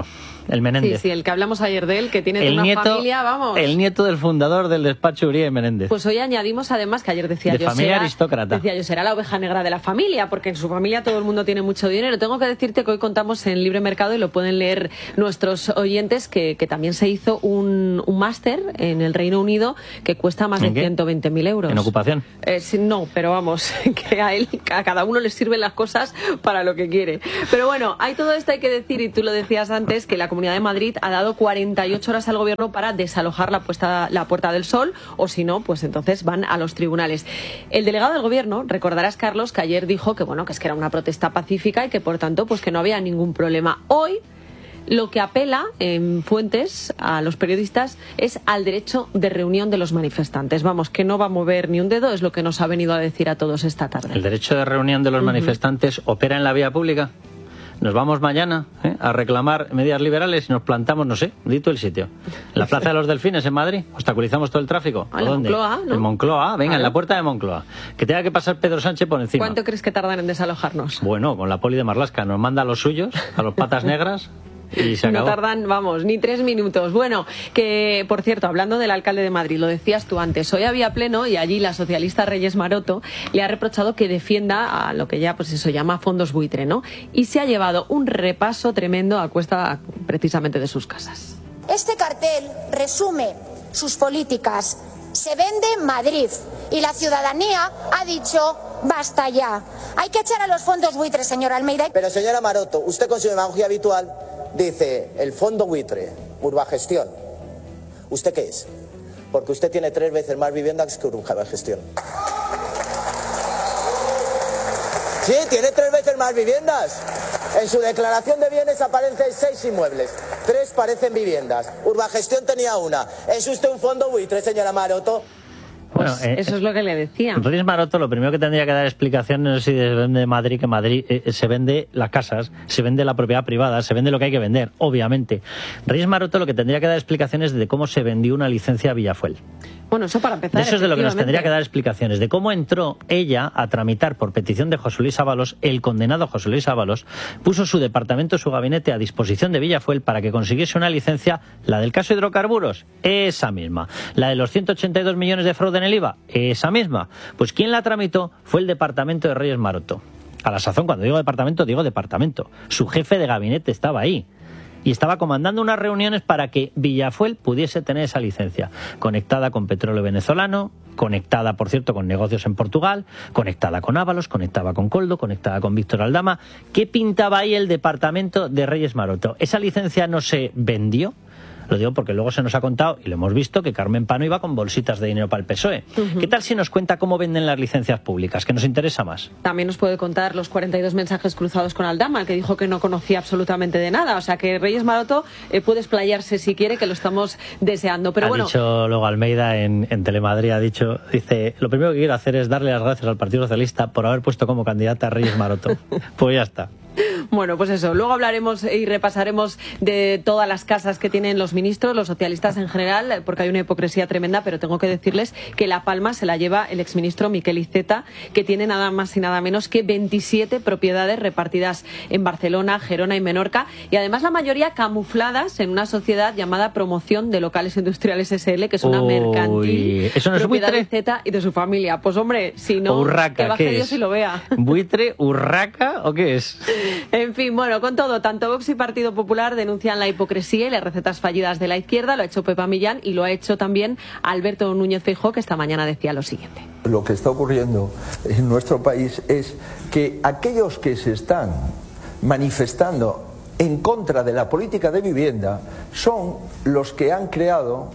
el Menéndez. Sí, sí, el que hablamos ayer de él, que tiene el una nieto, familia, vamos. El nieto del fundador del despacho Uría y Menéndez. Pues hoy añadimos además que ayer decía de yo familia será, aristócrata. decía yo será la oveja negra de la familia, porque en su familia todo el mundo tiene mucho dinero. Tengo que decirte que hoy contamos en Libre Mercado, y lo pueden leer nuestros oyentes, que, que también se hizo un, un máster en el Reino Unido que cuesta más de ciento veinte mil euros. ¿En ocupación? Eh, sí, no, pero vamos, que a él, a cada uno le sirven las cosas para lo que quiere. Pero bueno, hay todo esto, hay que decir, y tú lo decías antes, que la Comunidad de Madrid ha dado cuarenta y ocho horas al gobierno para desalojar la, puesta, la Puerta del Sol, o si no, pues entonces van a los tribunales. El delegado del gobierno, recordarás, Carlos, que ayer dijo que bueno, que es que era una protesta pacífica y que por tanto pues que no había ningún problema. Hoy lo que apela en fuentes a los periodistas es al derecho de reunión de los manifestantes. Vamos, que no va a mover ni un dedo, es lo que nos ha venido a decir a todos esta tarde. ¿El derecho de reunión de los uh-huh. manifestantes opera en la vía pública? Nos vamos mañana ¿eh? a reclamar medidas liberales y nos plantamos, no sé, dito el sitio. En la Plaza de los Delfines, en Madrid, obstaculizamos todo el tráfico. ¿A dónde? Moncloa, ¿no? En Moncloa, venga, claro. En la puerta de Moncloa. Que tenga que pasar Pedro Sánchez por encima. ¿Cuánto crees que tardan en desalojarnos? Bueno, con la poli de Marlaska nos manda a los suyos, a los patas negras. Y se acabó. No tardan, vamos, ni tres minutos. Bueno, que por cierto, hablando del alcalde de Madrid, lo decías tú antes, hoy había pleno y allí la socialista Reyes Maroto le ha reprochado que defienda a lo que ya pues eso llama fondos buitre, ¿no? Y se ha llevado un repaso tremendo a cuesta precisamente de sus casas. Este cartel resume sus políticas. Se vende Madrid y la ciudadanía ha dicho basta ya. Hay que echar a los fondos buitres, señora Almeida. Pero señora Maroto, usted con su demagogia habitual dice el fondo buitre, Urbagestión. ¿Usted qué es? Porque usted tiene tres veces más viviendas que Urbagestión. Sí, tiene tres veces más viviendas. En su declaración de bienes aparecen seis inmuebles, tres parecen viviendas. Urbagestión tenía una. ¿Es usted un fondo buitre, señora Maroto? Pues bueno, eh, eso es lo que le decía. Reyes Maroto lo primero que tendría que dar explicaciones no es si se vende Madrid, que Madrid eh, se vende las casas, se vende la propiedad privada, se vende lo que hay que vender, obviamente. Reyes Maroto lo que tendría que dar explicaciones de cómo se vendió una licencia a Villafuel. Bueno, eso para empezar. Eso es de lo que nos tendría que dar explicaciones, de cómo entró ella a tramitar por petición de José Luis Ábalos, el condenado José Luis Ábalos, puso su departamento, su gabinete a disposición de Villafuel para que consiguiese una licencia, la del caso hidrocarburos, esa misma. La de los ciento ochenta y dos millones de fraude en el I V A, esa misma. Pues quien la tramitó fue el departamento de Reyes Maroto. A la sazón, cuando digo departamento, digo departamento. Su jefe de gabinete estaba ahí. Y estaba comandando unas reuniones para que Villafuel pudiese tener esa licencia, conectada con petróleo venezolano, conectada, por cierto, con negocios en Portugal, conectada con Ábalos, conectada con Coldo, conectada con Víctor Aldama. ¿Qué pintaba ahí el departamento de Reyes Maroto? ¿Esa licencia no se vendió? Lo digo porque luego se nos ha contado, y lo hemos visto, que Carmen Pano iba con bolsitas de dinero para el P S O E. Uh-huh. ¿Qué tal si nos cuenta cómo venden las licencias públicas, que nos interesa más? También nos puede contar los cuarenta y dos mensajes cruzados con Aldama, el que dijo que no conocía absolutamente de nada. O sea que Reyes Maroto eh, puede explayarse si quiere, que lo estamos deseando. Pero ha bueno, dicho luego Almeida en, en Telemadrid, ha dicho, dice, lo primero que quiero hacer es darle las gracias al Partido Socialista por haber puesto como candidata a Reyes Maroto. Pues ya está. Bueno, pues eso, luego hablaremos y repasaremos de todas las casas que tienen los ministros, los socialistas en general, porque hay una hipocresía tremenda, pero tengo que decirles que la palma se la lleva el exministro Miquel Iceta, que tiene nada más y nada menos que veintisiete propiedades repartidas en Barcelona, Gerona y Menorca, y además la mayoría camufladas en una sociedad llamada Promoción de Locales Industriales S L, que es una Uy, mercantil ¿eso no es propiedad buitre? de Iceta y de su familia. Pues hombre, si no, Urraca, que baje ¿qué Dios es? y lo vea. ¿Buitre, urraca o qué es? En fin, bueno, con todo, tanto Vox y Partido Popular denuncian la hipocresía y las recetas fallidas de la izquierda. Lo ha hecho Pepa Millán y lo ha hecho también Alberto Núñez Feijóo, que esta mañana decía lo siguiente. Lo que está ocurriendo en nuestro país es que aquellos que se están manifestando en contra de la política de vivienda son los que han creado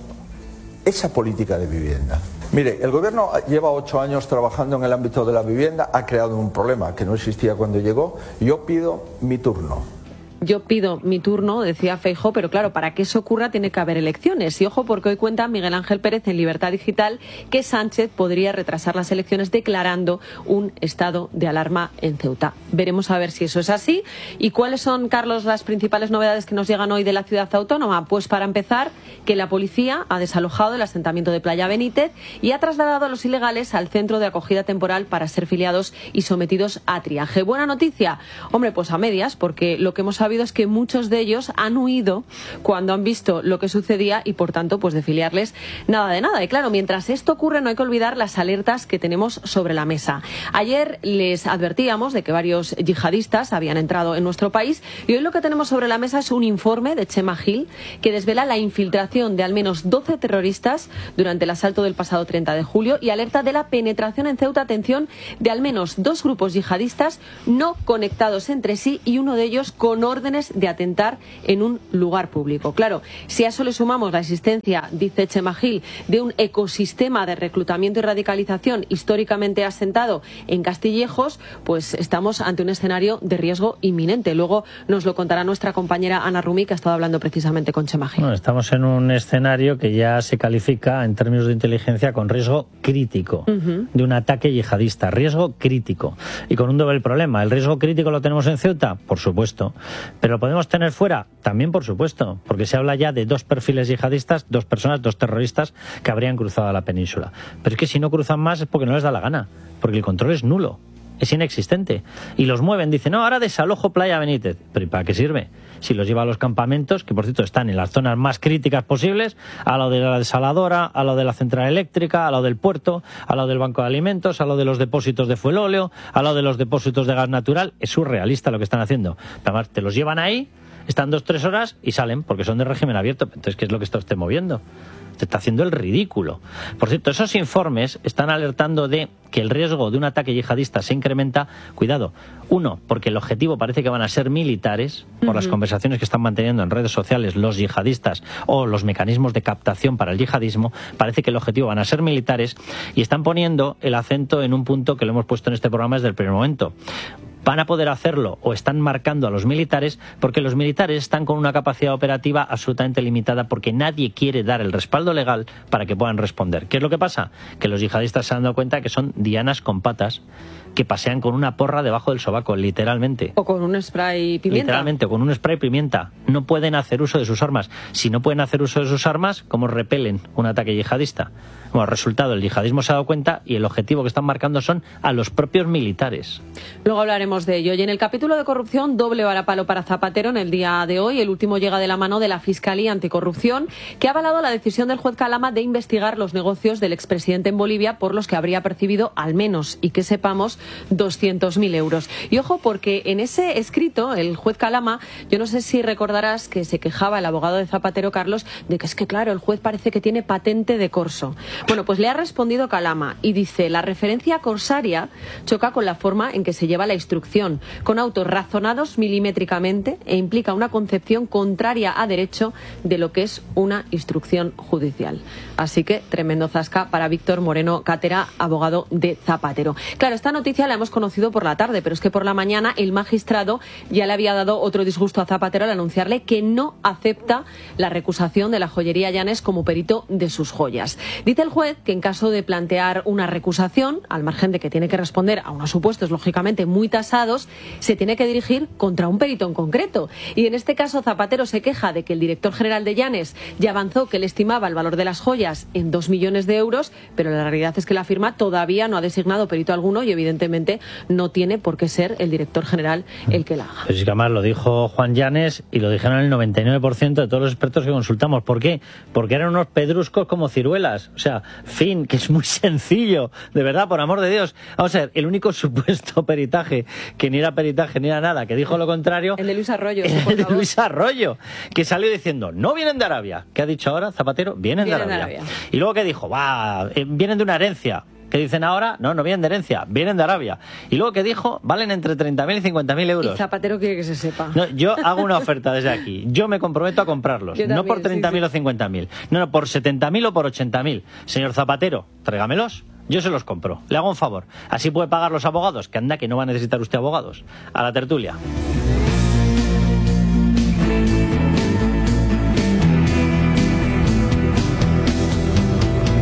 esa política de vivienda. Mire, el gobierno lleva ocho años trabajando en el ámbito de la vivienda, ha creado un problema que no existía cuando llegó. Yo pido mi turno. Yo pido mi turno, decía Feijóo, pero claro, para que eso ocurra tiene que haber elecciones. Y ojo, porque hoy cuenta Miguel Ángel Pérez en Libertad Digital que Sánchez podría retrasar las elecciones declarando un estado de alarma en Ceuta. Veremos a ver si eso es así. ¿Y cuáles son, Carlos, las principales novedades que nos llegan hoy de la ciudad autónoma? Pues para empezar, que la policía ha desalojado el asentamiento de Playa Benítez y ha trasladado a los ilegales al centro de acogida temporal para ser filiados y sometidos a triaje. Buena noticia, hombre, pues a medias, porque lo que hemos sabido sabido es que muchos de ellos han huido cuando han visto lo que sucedía y, por tanto, pues de filiarles nada de nada. Y claro, mientras esto ocurre, no hay que olvidar las alertas que tenemos sobre la mesa. Ayer les advertíamos de que varios yihadistas habían entrado en nuestro país y hoy lo que tenemos sobre la mesa es un informe de Chema Gil que desvela la infiltración de al menos doce terroristas durante el asalto del pasado treinta de julio y alerta de la penetración en Ceuta, atención, de al menos dos grupos yihadistas no conectados entre sí y uno de ellos con órdenes de atentar en un lugar público. Claro, si a eso le sumamos la existencia, dice Chema Gil, de un ecosistema de reclutamiento y radicalización históricamente asentado en Castillejos, pues estamos ante un escenario de riesgo inminente. Luego nos lo contará nuestra compañera Ana Rumi, que ha estado hablando precisamente con Chema Gil. Bueno, estamos en un escenario que ya se califica en términos de inteligencia con riesgo crítico uh-huh. de un ataque yihadista, riesgo crítico y con un doble problema. ¿El riesgo crítico lo tenemos en Ceuta? Por supuesto. ¿Pero lo podemos tener fuera? También por supuesto, porque se habla ya de dos perfiles yihadistas, dos personas, dos terroristas que habrían cruzado la península. Pero es que si no cruzan más es porque no les da la gana, porque el control es nulo, es inexistente. Y los mueven, dicen, no, ahora desalojo Playa Benítez. ¿Pero y para qué sirve? Si los lleva a los campamentos, que por cierto están en las zonas más críticas posibles, a lo de la desaladora, a lo de la central eléctrica, a lo del puerto, a lo del banco de alimentos, a lo de los depósitos de fuelóleo, a lo de los depósitos de gas natural, es surrealista lo que están haciendo. Además, te los llevan ahí, están dos, tres horas y salen, porque son de régimen abierto. Entonces, ¿qué es lo que está usted moviendo? Se está haciendo el ridículo. Por cierto, esos informes están alertando de que el riesgo de un ataque yihadista se incrementa. Cuidado, uno, porque el objetivo parece que van a ser militares, por uh-huh. las conversaciones que están manteniendo en redes sociales los yihadistas o los mecanismos de captación para el yihadismo, parece que el objetivo van a ser militares y están poniendo el acento en un punto que lo hemos puesto en este programa desde el primer momento. Van a poder hacerlo o están marcando a los militares porque los militares están con una capacidad operativa absolutamente limitada porque nadie quiere dar el respaldo legal para que puedan responder. ¿Qué es lo que pasa? Que los yihadistas se han dado cuenta que son dianas con patas que pasean con una porra debajo del sobaco, literalmente. O con un spray pimienta. Literalmente, con un spray pimienta. No pueden hacer uso de sus armas. Si no pueden hacer uso de sus armas, ¿cómo repelen un ataque yihadista? Bueno, resultado, el yihadismo se ha dado cuenta y el objetivo que están marcando son a los propios militares. Luego hablaremos de ello. Y en el capítulo de corrupción, doble varapalo para Zapatero en el día de hoy. El último llega de la mano de la Fiscalía Anticorrupción, que ha avalado la decisión del juez Calama de investigar los negocios del expresidente en Bolivia por los que habría percibido al menos, y que sepamos, doscientos mil euros. Y ojo, porque en ese escrito, el juez Calama, yo no sé si recordarás que se quejaba el abogado de Zapatero, Carlos, de que es que, claro, el juez parece que tiene patente de corso. Bueno, pues le ha respondido Calama y dice, la referencia corsaria choca con la forma en que se lleva la instrucción, con autos razonados milimétricamente e implica una concepción contraria a derecho de lo que es una instrucción judicial. Así que tremendo zasca para Víctor Moreno Cátera, abogado de Zapatero. Claro, esta noticia la hemos conocido por la tarde, pero es que por la mañana el magistrado ya le había dado otro disgusto a Zapatero al anunciarle que no acepta la recusación de la joyería Llanes como perito de sus joyas. Dice el juez que en caso de plantear una recusación, al margen de que tiene que responder a unos supuestos lógicamente muy tasados, se tiene que dirigir contra un perito en concreto. Y en este caso Zapatero se queja de que el director general de Llanes ya avanzó que él estimaba el valor de las joyas en dos millones de euros, pero la realidad es que la firma todavía no ha designado perito alguno y evidentemente no tiene por qué ser el director general el que la haga. Pues es que además lo dijo Juan Llanes y lo dijeron el noventa y nueve por ciento de todos los expertos que consultamos. ¿Por qué? Porque eran unos pedruscos como ciruelas. O sea, fin, que es muy sencillo, de verdad, por amor de Dios. Vamos a ver, el único supuesto peritaje, que ni era peritaje ni era nada, que dijo lo contrario... El de Luis Arroyo. El de Luis Arroyo, que salió diciendo, no vienen de Arabia. ¿Qué ha dicho ahora Zapatero? Vienen, vienen de, Arabia. de Arabia. Y luego que dijo, va, eh, vienen de una herencia. ¿Qué dicen ahora? No, no vienen de herencia, vienen de Arabia. Y luego que dijo, valen entre treinta mil y cincuenta mil euros. Y Zapatero quiere que se sepa. No, yo hago una oferta desde aquí. Yo me comprometo a comprarlos. También, no por treinta mil sí, sí. o cincuenta mil. No, no, por setenta mil o por ochenta mil. Señor Zapatero, tráigamelos. Yo se los compro. Le hago un favor. Así puede pagar los abogados, que anda que no va a necesitar usted abogados. A la tertulia.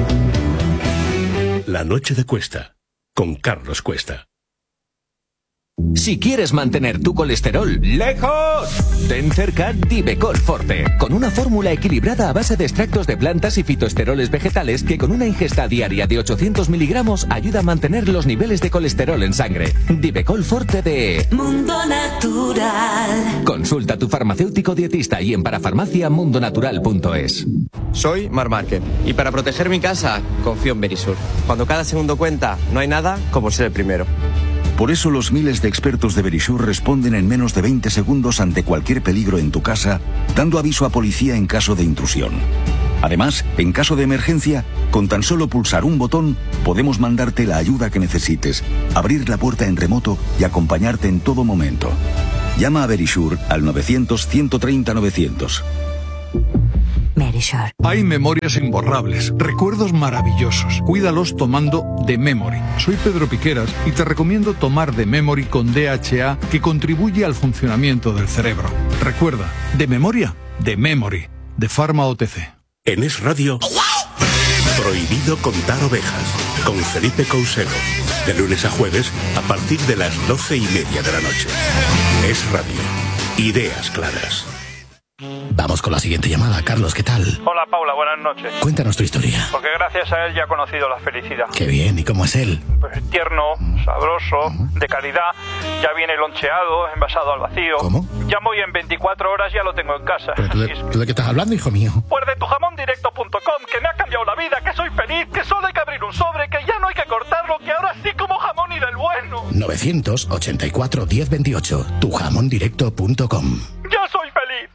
La noche de Cuesta, con Carlos Cuesta. Si quieres mantener tu colesterol lejos, ten cerca Divecol Forte, con una fórmula equilibrada a base de extractos de plantas y fitoesteroles vegetales que con una ingesta diaria de ochocientos miligramos ayuda a mantener los niveles de colesterol en sangre. Divecol Forte de Mundo Natural. Consulta a tu farmacéutico dietista y en parafarmacia mundo natural punto es. Soy Mar Márquez y para proteger mi casa confío en Verisur. Cuando cada segundo cuenta, no hay nada como ser el primero. Por eso los miles de expertos de Verisur responden en menos de veinte segundos ante cualquier peligro en tu casa, dando aviso a policía en caso de intrusión. Además, en caso de emergencia, con tan solo pulsar un botón, podemos mandarte la ayuda que necesites, abrir la puerta en remoto y acompañarte en todo momento. Llama a Verisur al novecientos, ciento treinta, novecientos. Verisur. Hay memorias imborrables, recuerdos maravillosos. Cuídalos tomando The Memory. Soy Pedro Piqueras y te recomiendo tomar The Memory con D H A, que contribuye al funcionamiento del cerebro. Recuerda, de memoria, The Memory, de Pharma O T C. En Es Radio, prohibido contar ovejas, con Felipe Couselo. De lunes a jueves, a partir de las doce y media de la noche. Es Radio. Ideas claras. Vamos con la siguiente llamada. Carlos, ¿qué tal? Hola, Paula, buenas noches. Cuéntanos tu historia. Porque gracias a él ya he conocido la felicidad. Qué bien, ¿y cómo es él? Pues tierno, sabroso, uh-huh. de calidad. Ya viene loncheado, envasado al vacío. ¿Cómo? Llamo y en veinticuatro horas ya lo tengo en casa. ¿Pero tú de, es... ¿tú de qué estás hablando, hijo mío? Pues de tu jamón directo punto com, que me ha cambiado la vida, que soy feliz, que solo hay que abrir un sobre, que ya no hay que cortarlo, que ahora sí como jamón y del bueno. novecientos ochenta y cuatro, diez veintiocho, tu jamón directo punto com. ¡Ya soy feliz!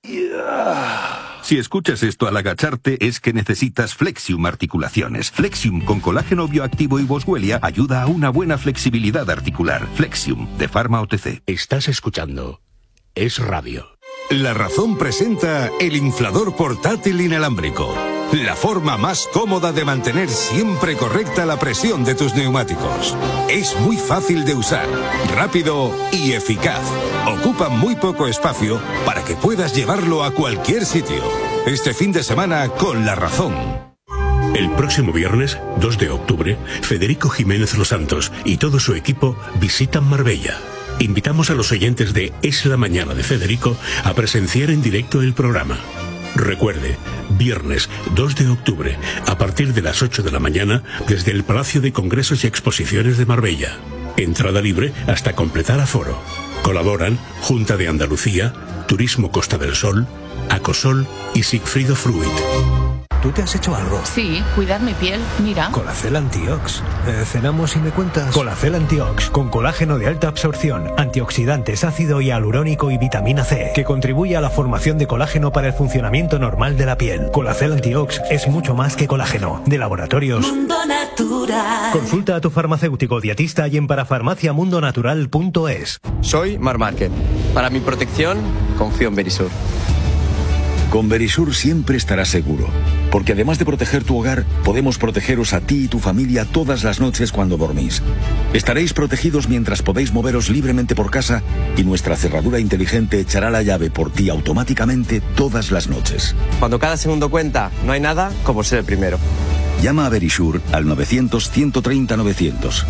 Si escuchas esto al agacharte es que necesitas Flexium Articulaciones. Flexium con colágeno bioactivo y boswellia ayuda a una buena flexibilidad articular. Flexium de Pharma O T C. Estás escuchando Es Radio. La Razón presenta el inflador portátil inalámbrico. La forma más cómoda de mantener siempre correcta la presión de tus neumáticos. Es muy fácil de usar, rápido y eficaz. Ocupa muy poco espacio para que puedas llevarlo a cualquier sitio. Este fin de semana con La Razón. El próximo viernes, dos de octubre, Federico Jiménez Los Santos y todo su equipo visitan Marbella. Invitamos a los oyentes de Es la Mañana de Federico a presenciar en directo el programa. Recuerde, viernes dos de octubre, a partir de las ocho de la mañana, desde el Palacio de Congresos y Exposiciones de Marbella. Entrada libre hasta completar aforo. Colaboran Junta de Andalucía, Turismo Costa del Sol, Acosol y Sigfrido Fruit. ¿Tú te has hecho algo? Sí, cuidar mi piel, mira. Colacel Antiox. Eh, cenamos y me cuentas. Colacel Antiox, con colágeno de alta absorción, antioxidantes, ácido hialurónico y vitamina C, que contribuye a la formación de colágeno para el funcionamiento normal de la piel. Colacel Antiox es mucho más que colágeno. De Laboratorios Mundo Natural. Consulta a tu farmacéutico dietista y en parafarmacia mundo natural punto es. Soy Mar Márquez. Para mi protección, confío en Verisur. Con Verisur siempre estarás seguro, porque además de proteger tu hogar, podemos protegeros a ti y tu familia todas las noches cuando dormís. Estaréis protegidos mientras podéis moveros libremente por casa y nuestra cerradura inteligente echará la llave por ti automáticamente todas las noches. Cuando cada segundo cuenta, no hay nada como ser el primero. Llama a Verisur al novecientos, ciento treinta, novecientos.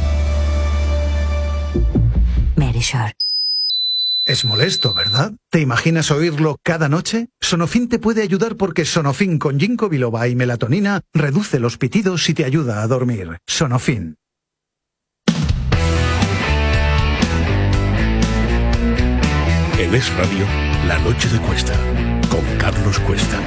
Verisur. Es molesto, ¿verdad? ¿Te imaginas oírlo cada noche? Sonofin te puede ayudar porque Sonofin con ginkgo biloba y melatonina reduce los pitidos y te ayuda a dormir. Sonofin. En Es Radio, La Noche de Cuesta, con Carlos Cuesta.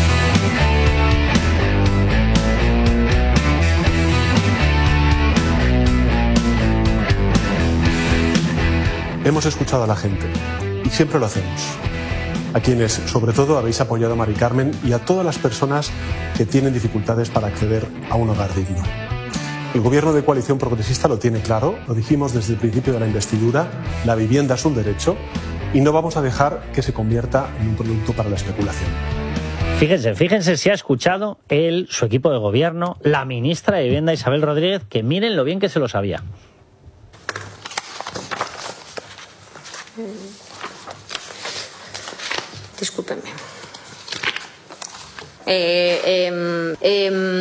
Hemos escuchado a la gente y siempre lo hacemos. A quienes, sobre todo, habéis apoyado a Mari Carmen y a todas las personas que tienen dificultades para acceder a un hogar digno. El gobierno de coalición progresista lo tiene claro, lo dijimos desde el principio de la investidura, la vivienda es un derecho y no vamos a dejar que se convierta en un producto para la especulación. Fíjense, fíjense si ha escuchado él, su equipo de gobierno, la ministra de Vivienda Isabel Rodríguez, que miren lo bien que se lo sabía. Discúlpenme. Eh, eh, eh,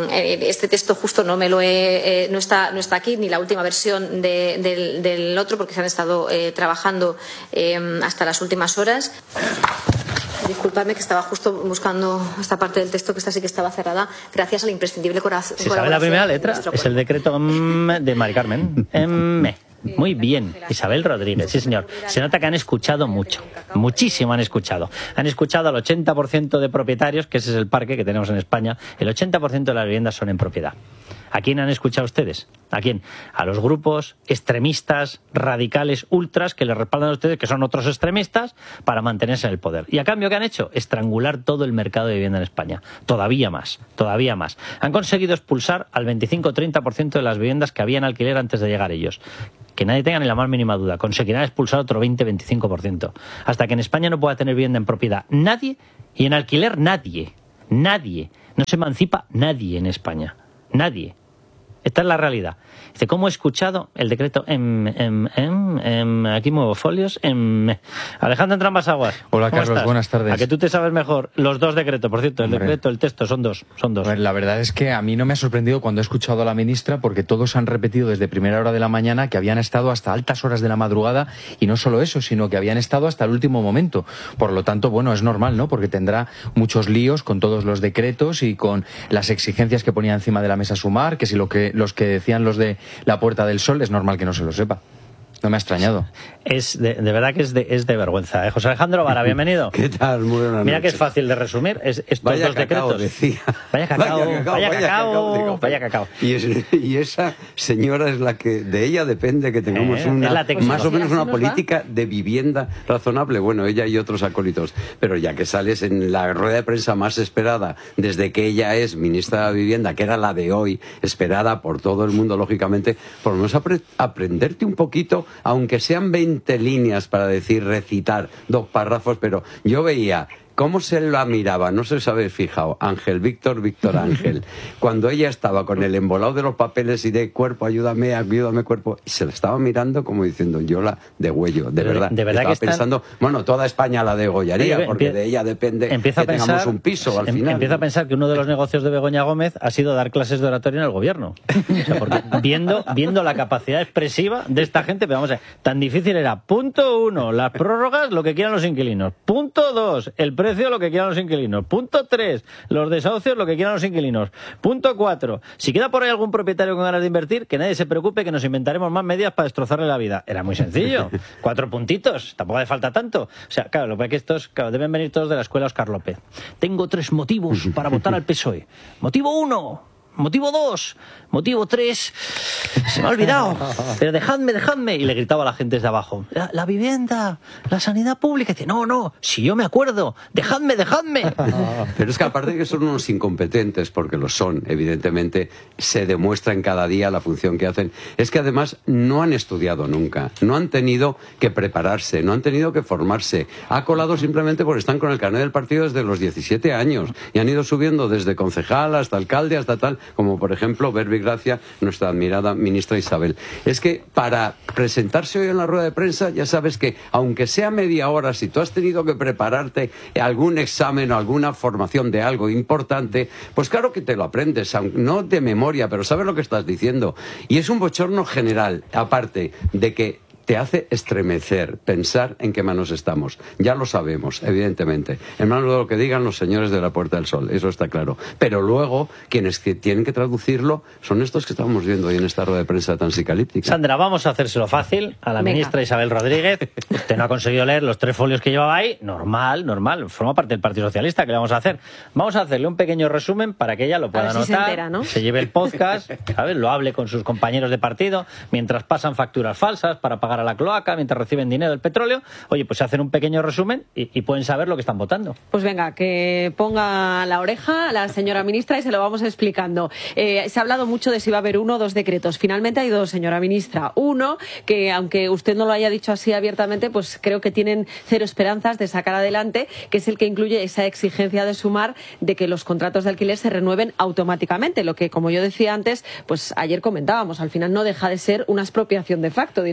este texto justo no me lo he, eh, no está, no está aquí, ni la última versión de, del, del otro, porque se han estado eh, trabajando eh, hasta las últimas horas. Disculpadme que estaba justo buscando esta parte del texto, que esta sí que estaba cerrada, gracias al imprescindible corazón. Si sabe la primera letra, es el decreto M de Mari Carmen. M. Muy bien, Isabel Rodríguez, sí señor. Se nota que han escuchado mucho, muchísimo han escuchado. Han escuchado al ochenta por ciento de propietarios, que ese es el parque que tenemos en España. El ochenta por ciento de las viviendas son en propiedad. ¿A quién han escuchado ustedes? ¿A quién? A los grupos extremistas, radicales, ultras, que les respaldan a ustedes, que son otros extremistas, para mantenerse en el poder. ¿Y a cambio qué han hecho? Estrangular todo el mercado de vivienda en España. Todavía más, todavía más. Han conseguido expulsar al veinticinco a treinta por ciento de las viviendas que había en alquiler antes de llegar ellos. Que nadie tenga ni la más mínima duda. Conseguirán expulsar otro veinte a veinticinco por ciento. Hasta que en España no pueda tener vivienda en propiedad nadie, y en alquiler nadie. Nadie. No se emancipa nadie en España. Nadie. Esta es la realidad. Dice, ¿cómo he escuchado el decreto? Em, em, em, em, aquí muevo folios. Em. Alejandro Entre Ambas Aguas. Hola, Carlos, estás? buenas tardes. A que tú te sabes mejor los dos decretos, por cierto, el Hombre. decreto, el texto, son dos. Son dos. Pues la verdad es que a mí no me ha sorprendido cuando he escuchado a la ministra, porque todos han repetido desde primera hora de la mañana que habían estado hasta altas horas de la madrugada, y no solo eso, sino que habían estado hasta el último momento. Por lo tanto, bueno, es normal, ¿no? Porque tendrá muchos líos con todos los decretos y con las exigencias que ponía encima de la mesa Sumar, que si lo que los que decían los de la Puerta del Sol, es normal que no se lo sepa. No me ha extrañado. Es de, de verdad que es de, es de vergüenza. ¿eh? José Alejandro Vara, bienvenido. ¿Qué tal? Muy buenas Mira noches. que es fácil de resumir. Es, estos Vaya dos cacao, decretos. decía. Vaya cacao, Vaya cacao, vaya vaya cacao, cacao, digo, vaya cacao. Y, es- y esa señora es la que, de ella depende que tengamos Eh, una, es la técnica. más o menos Así una nos va. política de vivienda razonable. Bueno, ella y otros acólitos. Pero ya que sales en la rueda de prensa más esperada desde que ella es ministra de Vivienda, que era la de hoy, esperada por todo el mundo, lógicamente, por lo menos apre- aprenderte un poquito, aunque sean veinte líneas para decir, recitar dos párrafos, pero yo veía cómo se la miraba, no sé si os habéis fijado, Ángel, Víctor, Víctor Ángel, cuando ella estaba con el embolado de los papeles y de cuerpo, ayúdame, ayúdame cuerpo, y se la estaba mirando como diciendo, yo la degüello, de Pero de- verdad. de verdad estaba que están- pensando, bueno, toda España la degollaría, Empie- porque de ella depende Empieza que a pensar, tengamos un piso al em- final. Empieza a pensar que uno de los negocios de Begoña Gómez ha sido dar clases de oratoria en el gobierno. O sea, porque viendo, viendo la capacidad expresiva de esta gente, pero vamos a ver, tan difícil era. Punto uno, las prórrogas, lo que quieran los inquilinos. Punto dos, el precio, lo que quieran los inquilinos. Punto tres, los desahucios, lo que quieran los inquilinos. Punto cuatro, si queda por ahí algún propietario con ganas de invertir, que nadie se preocupe, que nos inventaremos más medidas para destrozarle la vida. Era muy sencillo. Cuatro puntitos, tampoco hace falta tanto. O sea, claro, lo que pasa es que estos claro, deben venir todos de la escuela Óscar López. Tengo tres motivos para votar al P S O E. Motivo uno. Motivo dos, motivo tres, se me ha olvidado, pero dejadme, dejadme. Y le gritaba a la gente desde abajo, la, la vivienda, la sanidad pública. Y dice, no, no, si yo me acuerdo, dejadme, dejadme. Pero es que aparte de que son unos incompetentes, porque lo son, evidentemente, se demuestra en cada día la función que hacen, es que además no han estudiado nunca, no han tenido que prepararse, no han tenido que formarse. Ha colado simplemente porque están con el carnet del partido desde los diecisiete años y han ido subiendo desde concejal hasta alcalde hasta tal, como por ejemplo Verbi Gracia, nuestra admirada ministra Isabel. Es que para presentarse hoy en la rueda de prensa, ya sabes que aunque sea media hora, si tú has tenido que prepararte algún examen o alguna formación de algo importante, pues claro que te lo aprendes, aun- no de memoria, pero sabes lo que estás diciendo. Y es un bochorno general, aparte de que te hace estremecer, pensar en qué manos estamos. Ya lo sabemos, evidentemente. En manos de lo que digan los señores de la Puerta del Sol, eso está claro. Pero luego, quienes que tienen que traducirlo son estos que estamos viendo hoy en esta rueda de prensa tan psicalíptica. Sandra, vamos a hacérselo fácil a la Venga. ministra Isabel Rodríguez. Usted no ha conseguido leer los tres folios que llevaba ahí. Normal, normal. Forma parte del Partido Socialista. ¿Qué le vamos a hacer? Vamos a hacerle un pequeño resumen para que ella lo pueda ver si se anotar, entera, ¿no? se lleve el podcast, ¿sabes? Lo hable con sus compañeros de partido, mientras pasan facturas falsas para pagar a la cloaca, mientras reciben dinero del petróleo. Oye, pues se hacen un pequeño resumen y, y pueden saber lo que están votando. Pues venga, que ponga la oreja a la señora ministra y se lo vamos explicando. Eh, se ha hablado mucho de si va a haber uno o dos decretos. Finalmente hay dos, señora ministra. Uno, que aunque usted no lo haya dicho así abiertamente, pues creo que tienen cero esperanzas de sacar adelante, que es el que incluye esa exigencia de Sumar de que los contratos de alquiler se renueven automáticamente. Lo que, como yo decía antes, pues ayer comentábamos, al final no deja de ser una expropiación de facto. Directamente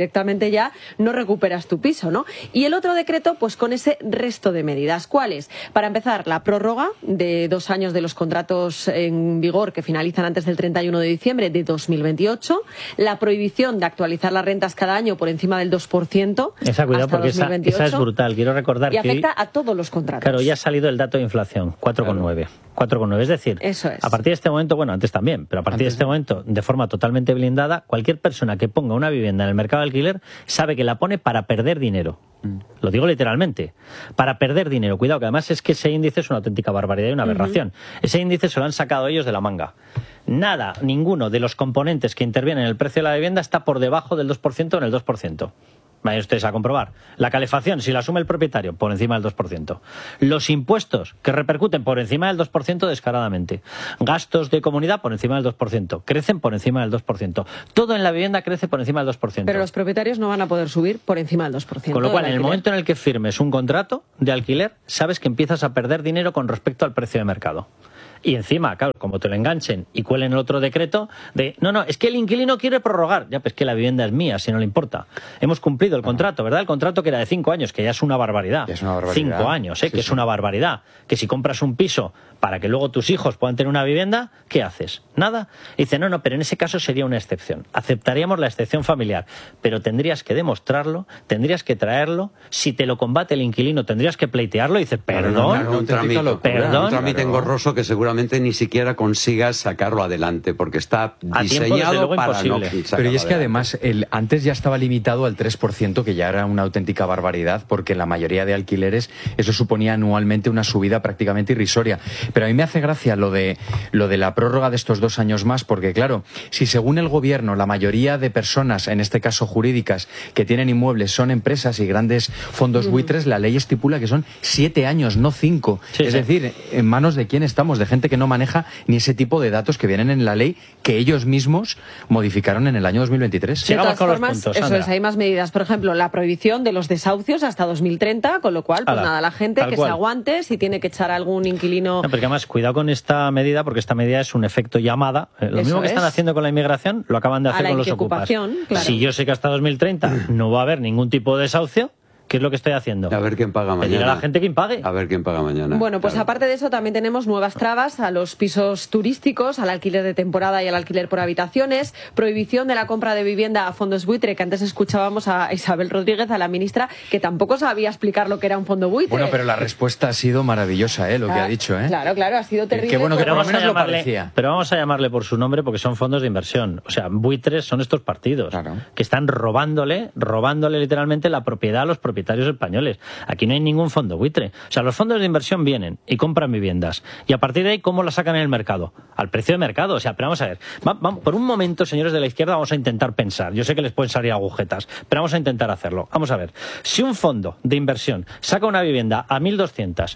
ya no recuperas tu piso, ¿no? Y el otro decreto, pues con ese resto de medidas. ¿Cuáles? Para empezar, la prórroga de dos años de los contratos en vigor que finalizan antes del treinta y uno de diciembre de dos mil veintiocho, la prohibición de actualizar las rentas cada año por encima del dos por ciento. Esa, cuidado, hasta porque dos mil veintiocho, esa, esa es brutal. Quiero recordar y que afecta a todos los contratos. Claro, ya ha salido el dato de inflación, cuatro coma nueve. cuatro coma nueve, es decir, Eso es. a partir de este momento, bueno, antes también, pero a partir antes de este momento, de forma totalmente blindada, cualquier persona que ponga una vivienda en el mercado de alquiler sabe que la pone para perder dinero. Mm. Lo digo literalmente, para perder dinero. Cuidado, que además es que ese índice es una auténtica barbaridad y una aberración. Uh-huh. Ese índice se lo han sacado ellos de la manga. Nada, ninguno de los componentes que intervienen en el precio de la vivienda está por debajo del dos por ciento o en el dos por ciento. Vayan ustedes a comprobar. La calefacción, si la asume el propietario, por encima del dos por ciento. Los impuestos, que repercuten por encima del dos por ciento descaradamente. Gastos de comunidad por encima del dos por ciento. Crecen por encima del dos por ciento. Todo en la vivienda crece por encima del dos por ciento. Pero los propietarios no van a poder subir por encima del dos por ciento. Con lo cual, en el momento en el que firmes un contrato de alquiler, sabes que empiezas a perder dinero con respecto al precio de mercado. Y encima, claro, como te lo enganchen y cuelen el otro decreto de, no, no, es que el inquilino quiere prorrogar. Ya, pues que la vivienda es mía, si no le importa. Hemos cumplido el contrato, ¿verdad? El contrato que era de cinco años, que ya es una barbaridad. Es una barbaridad. Cinco años, ¿eh? Sí, que sí. es una barbaridad. Que si compras un piso para que luego tus hijos puedan tener una vivienda, ¿qué haces? Nada. Y dice, no, no, pero en ese caso sería una excepción. Aceptaríamos la excepción familiar, pero tendrías que demostrarlo, tendrías que traerlo. Si te lo combate el inquilino, tendrías que pleitearlo. Y dices, perdón, no, no, no, un trámite, perdón. Un trámite engorroso que seguramente ni siquiera consigas sacarlo adelante, porque está diseñado para imposible. No sacarlo. Pero y es que adelante. además, el, antes ya estaba limitado al tres por ciento, que ya era una auténtica barbaridad, porque en la mayoría de alquileres eso suponía anualmente una subida prácticamente irrisoria. Pero a mí me hace gracia lo de, lo de la prórroga de estos dos años más, porque claro, si según el gobierno la mayoría de personas, en este caso jurídicas, que tienen inmuebles son empresas y grandes fondos mm. buitres, la ley estipula que son siete años, no cinco. Sí, es sí. decir, ¿en manos de quién estamos? De gente que no maneja ni ese tipo de datos que vienen en la ley que ellos mismos modificaron en el año dos mil veintitrés. De todas formas, puntos, eso es, hay más medidas. Por ejemplo, la prohibición de los desahucios hasta dos mil treinta, con lo cual, pues Ala, nada, la gente que cual. se aguante, si tiene que echar a algún inquilino... No, porque además, cuidado con esta medida, porque esta medida es un efecto llamada. Eh, lo eso mismo que es. están haciendo con la inmigración, lo acaban de hacer con los ocupas. Claro. Si yo sé que hasta dos mil treinta no va a haber ningún tipo de desahucio, ¿qué es lo que estoy haciendo? A ver quién paga mañana. Pedir a la gente quién pague. A ver quién paga mañana. Bueno, pues claro. aparte de eso también tenemos nuevas trabas a los pisos turísticos, al alquiler de temporada y al alquiler por habitaciones, prohibición de la compra de vivienda a fondos buitre, que antes escuchábamos a Isabel Rodríguez, a la ministra, que tampoco sabía explicar lo que era un fondo buitre. Bueno, pero la respuesta ha sido maravillosa, ¿eh? Lo ah, que ha dicho, ¿eh? Claro, claro, ha sido terrible. Qué bueno que pero por lo menos llamarle, lo parecía. Pero vamos a llamarle por su nombre porque son fondos de inversión. O sea, buitres son estos partidos claro. que están robándole, robándole literalmente la propiedad a los propietarios españoles. Aquí no hay ningún fondo buitre. O sea, los fondos de inversión vienen y compran viviendas. Y a partir de ahí, ¿cómo las sacan en el mercado? Al precio de mercado. O sea, pero vamos a ver. Va, va, por un momento, señores de la izquierda, vamos a intentar pensar. Yo sé que les pueden salir agujetas, pero vamos a intentar hacerlo. Vamos a ver. Si un fondo de inversión saca una vivienda a mil doscientos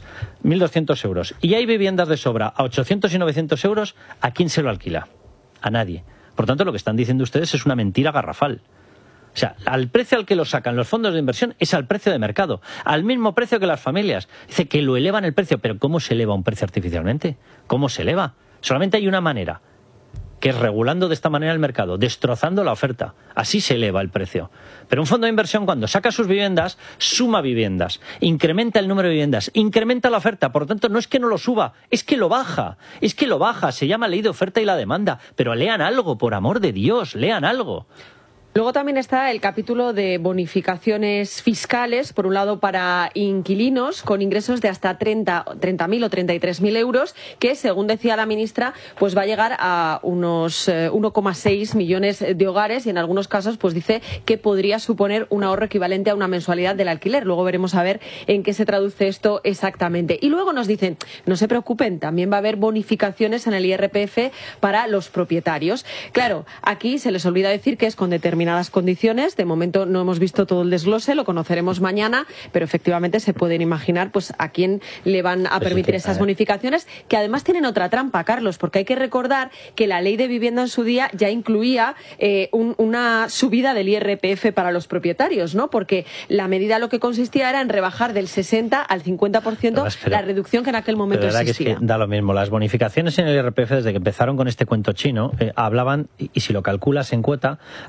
euros y hay viviendas de sobra a ochocientos y novecientos euros, ¿a quién se lo alquila? A nadie. Por tanto, lo que están diciendo ustedes es una mentira garrafal. O sea, al precio al que lo sacan los fondos de inversión es al precio de mercado, al mismo precio que las familias. Dice que lo elevan el precio, pero ¿cómo se eleva un precio artificialmente? ¿Cómo se eleva? Solamente hay una manera, que es regulando de esta manera el mercado, destrozando la oferta. Así se eleva el precio. Pero un fondo de inversión, cuando saca sus viviendas, suma viviendas, incrementa el número de viviendas, incrementa la oferta. Por lo tanto, no es que no lo suba, es que lo baja. Es que lo baja. Se llama ley de oferta y la demanda. Pero lean algo, por amor de Dios, lean algo. Luego también está el capítulo de bonificaciones fiscales, por un lado para inquilinos con ingresos de hasta treinta mil o treinta y tres mil euros, que según decía la ministra, pues va a llegar a unos eh, uno coma seis millones de hogares y en algunos casos pues dice que podría suponer un ahorro equivalente a una mensualidad del alquiler. Luego veremos a ver en qué se traduce esto exactamente. Y luego nos dicen, no se preocupen, también va a haber bonificaciones en el I R P F para los propietarios. Claro, aquí se les olvida decir que es con determinadas condiciones. De momento no hemos visto todo el desglose, lo conoceremos mañana, pero efectivamente se pueden imaginar pues a quién le van a permitir esas bonificaciones, que además tienen otra trampa, Carlos, porque hay que recordar que la ley de vivienda en su día ya incluía eh, un, una subida del I R P F para los propietarios, ¿no? Porque la medida lo que consistía era en rebajar del sesenta al cincuenta por ciento pero, pero, la reducción que en aquel momento existía. Que es que da lo mismo. Las bonificaciones en el I R P F, desde que empezaron con este cuento chino, eh, hablaban, y, y si lo calculas en cuota, acaban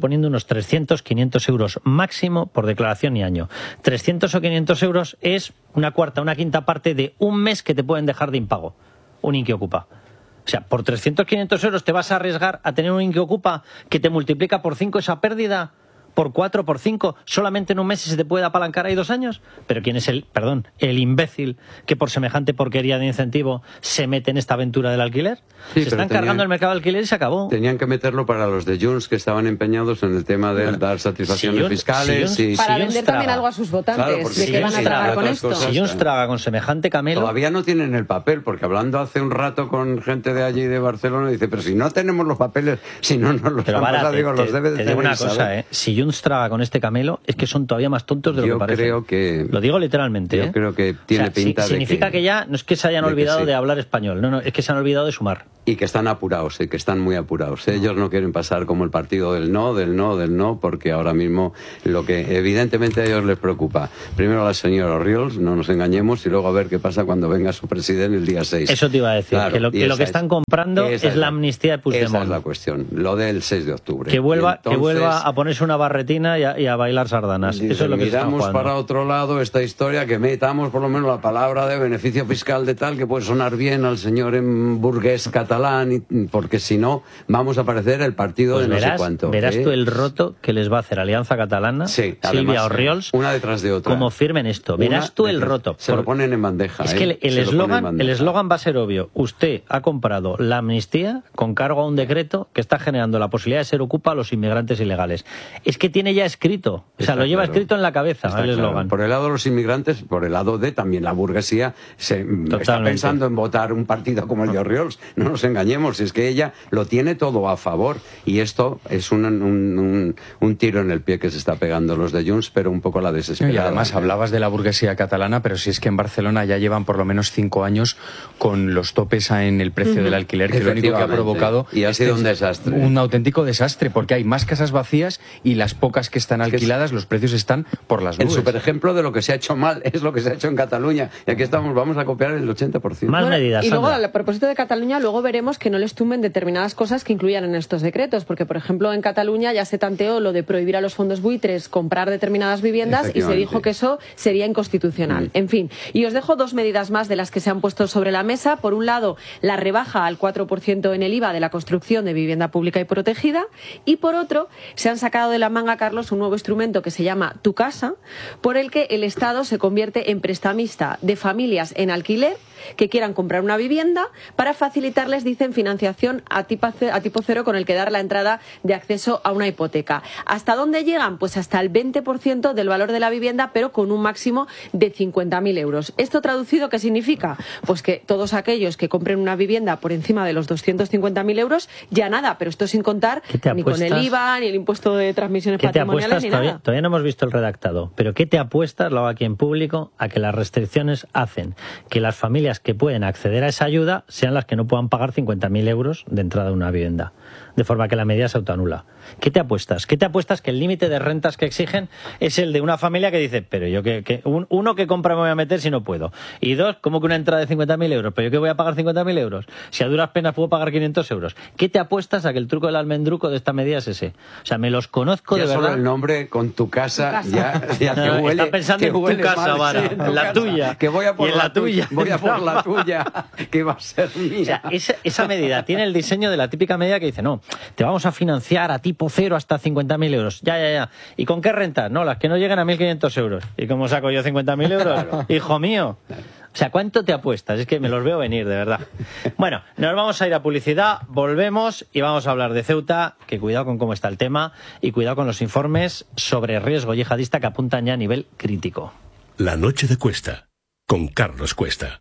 suponiendo unos trescientos, quinientos euros máximo por declaración y año. trescientos o quinientos euros es una cuarta, una quinta parte de un mes que te pueden dejar de impago, un Inquiocupa. O sea, por trescientos, quinientos euros te vas a arriesgar a tener un Inquiocupa que te multiplica por cinco esa pérdida, por cuatro, por cinco, solamente en un mes y se te puede apalancar ahí dos años. Pero ¿quién es el, perdón, el imbécil que por semejante porquería de incentivo se mete en esta aventura del alquiler? Sí, se están tenían, cargando el mercado de alquiler y se acabó. Tenían que meterlo para los de Junts que estaban empeñados en el tema de bueno, dar satisfacciones si Junts, fiscales. Si Junts, y, para si vender también algo a sus votantes, claro, de si que van a tragar con esto. Cosas, si Junts traga con semejante camelo... Todavía no tienen el papel, porque hablando hace un rato con gente de allí de Barcelona, dice, pero si no tenemos los papeles, si no nos los pero han para, pasado, te, digo, te, los debe de te tener. digo una cosa, ¿eh? Si Junts traga con este camelo, es que son todavía más tontos de lo yo que parece. Creo que, lo digo literalmente. Yo ¿eh? creo que tiene o sea, pinta si, de significa que, que ya no es que se hayan de olvidado sí. de hablar español, no, no, es que se han olvidado de sumar. Y que están apurados, ¿eh? Que están muy apurados. ¿eh? Ellos no quieren pasar como el partido del no, del no, del no, porque ahora mismo lo que evidentemente a ellos les preocupa, primero a la señora Orriols, no nos engañemos, y luego a ver qué pasa cuando venga su presidente el día seis. Eso te iba a decir, claro, que lo que, lo que están comprando es, es la amnistía de Puigdemont. Esa es la cuestión, lo del seis de octubre. Que vuelva, entonces, que vuelva a ponerse una barretina y a, y a bailar sardanas. Dice, eso es lo que miramos están jugando. Para otro lado esta historia, que metamos por lo menos la palabra de beneficio fiscal de tal, que puede sonar bien al señor en burgués catalán, y, porque si no, vamos a parecer el partido pues de no verás, sé cuánto. Verás ¿eh? tú el roto que les va a hacer Alianza Catalana, sí, Silvia además, Orriols, una detrás de otra. como firmen esto. Verás una tú el roto. Se por... lo ponen en bandeja. Es ¿eh? que el eslogan el eslogan va a ser obvio. Usted ha comprado la amnistía con cargo a un decreto que está generando la posibilidad de ser ocupa a los inmigrantes ilegales. Es que tiene ya escrito, o sea, está lo lleva claro. escrito en la cabeza Está el eslogan. Claro. Por el lado de los inmigrantes, por el lado de también la burguesía, se Totalmente. Está pensando en votar un partido como el de Orriols. No nos engañemos, es que ella lo tiene todo a favor, y esto es un, un, un, un tiro en el pie que se está pegando los de Junts, pero un poco a la desesperada. Y además hablabas de la burguesía catalana, pero si es que en Barcelona ya llevan por lo menos cinco años con los topes en el precio uh-huh. del alquiler, que lo único que ha provocado y ha sido un desastre. Un auténtico desastre, porque hay más casas vacías y las pocas que están alquiladas, los precios están por las nubes. El superejemplo de lo que se ha hecho mal es lo que se ha hecho en Cataluña, y aquí estamos, vamos a copiar el ochenta por ciento. Más bueno, medidas. Y luego, Sandra. a propósito de Cataluña, luego veremos que no les tumben determinadas cosas que incluyan en estos decretos, porque, por ejemplo, en Cataluña ya se tanteó lo de prohibir a los fondos buitres comprar determinadas viviendas y se dijo que eso sería inconstitucional. Mm. En fin, y os dejo dos medidas más de las que se han puesto sobre la mesa. Por un lado, la rebaja al cuatro por ciento en el I V A de la construcción de vivienda pública y protegida, y por otro, se han sacado de la manga, Carlos, un nuevo instrumento que se llama Tu Casa, por el que el Estado se convierte en prestamista de familias en alquiler que quieran comprar una vivienda para facilitarles, dicen, financiación a tipo, a tipo cero con el que dar la entrada de acceso a una hipoteca. ¿Hasta dónde llegan? Pues hasta el veinte por ciento del valor de la vivienda, pero con un máximo de cincuenta mil euros. ¿Esto traducido qué significa? Pues que todos aquellos que compren una vivienda por encima de los doscientos cincuenta mil euros, ya nada, pero esto sin contar ni con el I V A, ni el impuesto de transmisiones patrimoniales, ni todavía, nada. Todavía no hemos visto el redactado, pero ¿qué te apuestas, lo hago aquí en público, a que las restricciones hacen que las familias que pueden acceder a esa ayuda sean las que no puedan pagar cincuenta mil euros de entrada a una vivienda, de forma que la medida se autoanula? ¿Qué te apuestas? ¿Qué te apuestas que el límite de rentas que exigen es el de una familia que dice, pero yo que, que un, uno que compra me voy a meter si no puedo? Y dos, ¿cómo que una entrada de cincuenta mil euros? ¿Pero yo que voy a pagar cincuenta mil euros? Si a duras penas puedo pagar quinientos euros. ¿Qué te apuestas a que el truco del almendruco de esta medida es ese? O sea, me los conozco ya de verdad. Solo el nombre con tu casa, tu casa. ya, ya no, que huele, está pensando en tu casa, mal, Vara, sí, en, tu en la casa, tuya. Que voy a por y en la, la tuya. Voy a por la tuya, que va a ser mía. O sea, esa, esa medida tiene el diseño de la típica medida que dice, no, te vamos a financiar a tipo cero hasta cincuenta mil euros. Ya, ya, ya. ¿Y con qué rentas? No, las que no lleguen a mil quinientos euros. ¿Y cómo saco yo cincuenta mil euros? Claro. Hijo mío. O sea, ¿cuánto te apuestas? Es que me los veo venir, de verdad. Bueno, nos vamos a ir a publicidad, volvemos y vamos a hablar de Ceuta, que cuidado con cómo está el tema y cuidado con los informes sobre riesgo yihadista que apuntan ya a nivel crítico. La noche de Cuesta, con Carlos Cuesta.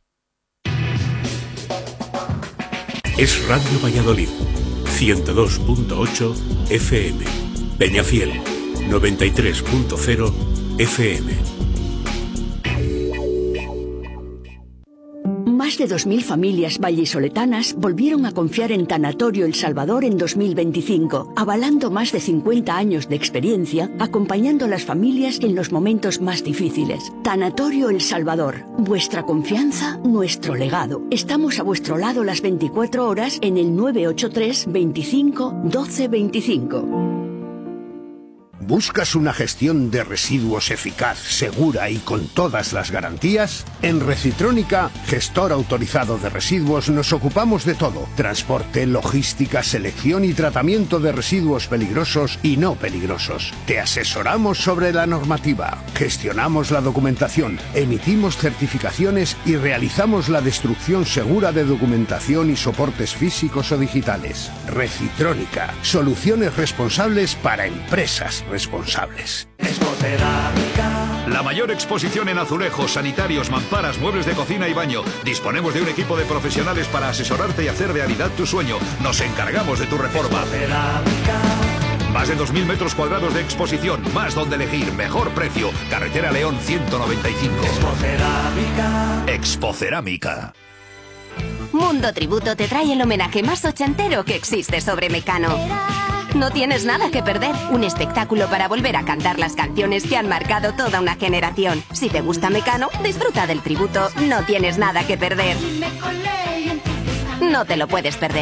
Es Radio Valladolid, ciento dos punto ocho F M. Peñafiel, noventa y tres punto cero F M. Más de dos mil familias vallisoletanas volvieron a confiar en Tanatorio El Salvador en dos mil veinticinco, avalando más de cincuenta años de experiencia, acompañando a las familias en los momentos más difíciles. Tanatorio El Salvador, vuestra confianza, nuestro legado. Estamos a vuestro lado las veinticuatro horas en el nueve ocho tres, veinticinco, doce veinticinco. ¿Buscas una gestión de residuos eficaz, segura y con todas las garantías? En Recitrónica, gestor autorizado de residuos, nos ocupamos de todo. Transporte, logística, selección y tratamiento de residuos peligrosos y no peligrosos. Te asesoramos sobre la normativa, gestionamos la documentación, emitimos certificaciones y realizamos la destrucción segura de documentación y soportes físicos o digitales. Recitrónica, soluciones responsables para empresas responsables. La mayor exposición en azulejos, sanitarios, mamparas, muebles de cocina y baño. Disponemos de un equipo de profesionales para asesorarte y hacer realidad tu sueño. Nos encargamos de tu reforma. Más de dos mil metros cuadrados de exposición, más donde elegir, mejor precio. Carretera León ciento noventa y cinco. Expocerámica. Expocerámica. Mundo Tributo te trae el homenaje más ochentero que existe sobre Mecano. No tienes nada que perder. Un espectáculo para volver a cantar las canciones que han marcado toda una generación. Si te gusta Mecano, disfruta del tributo. No tienes nada que perder. No te lo puedes perder.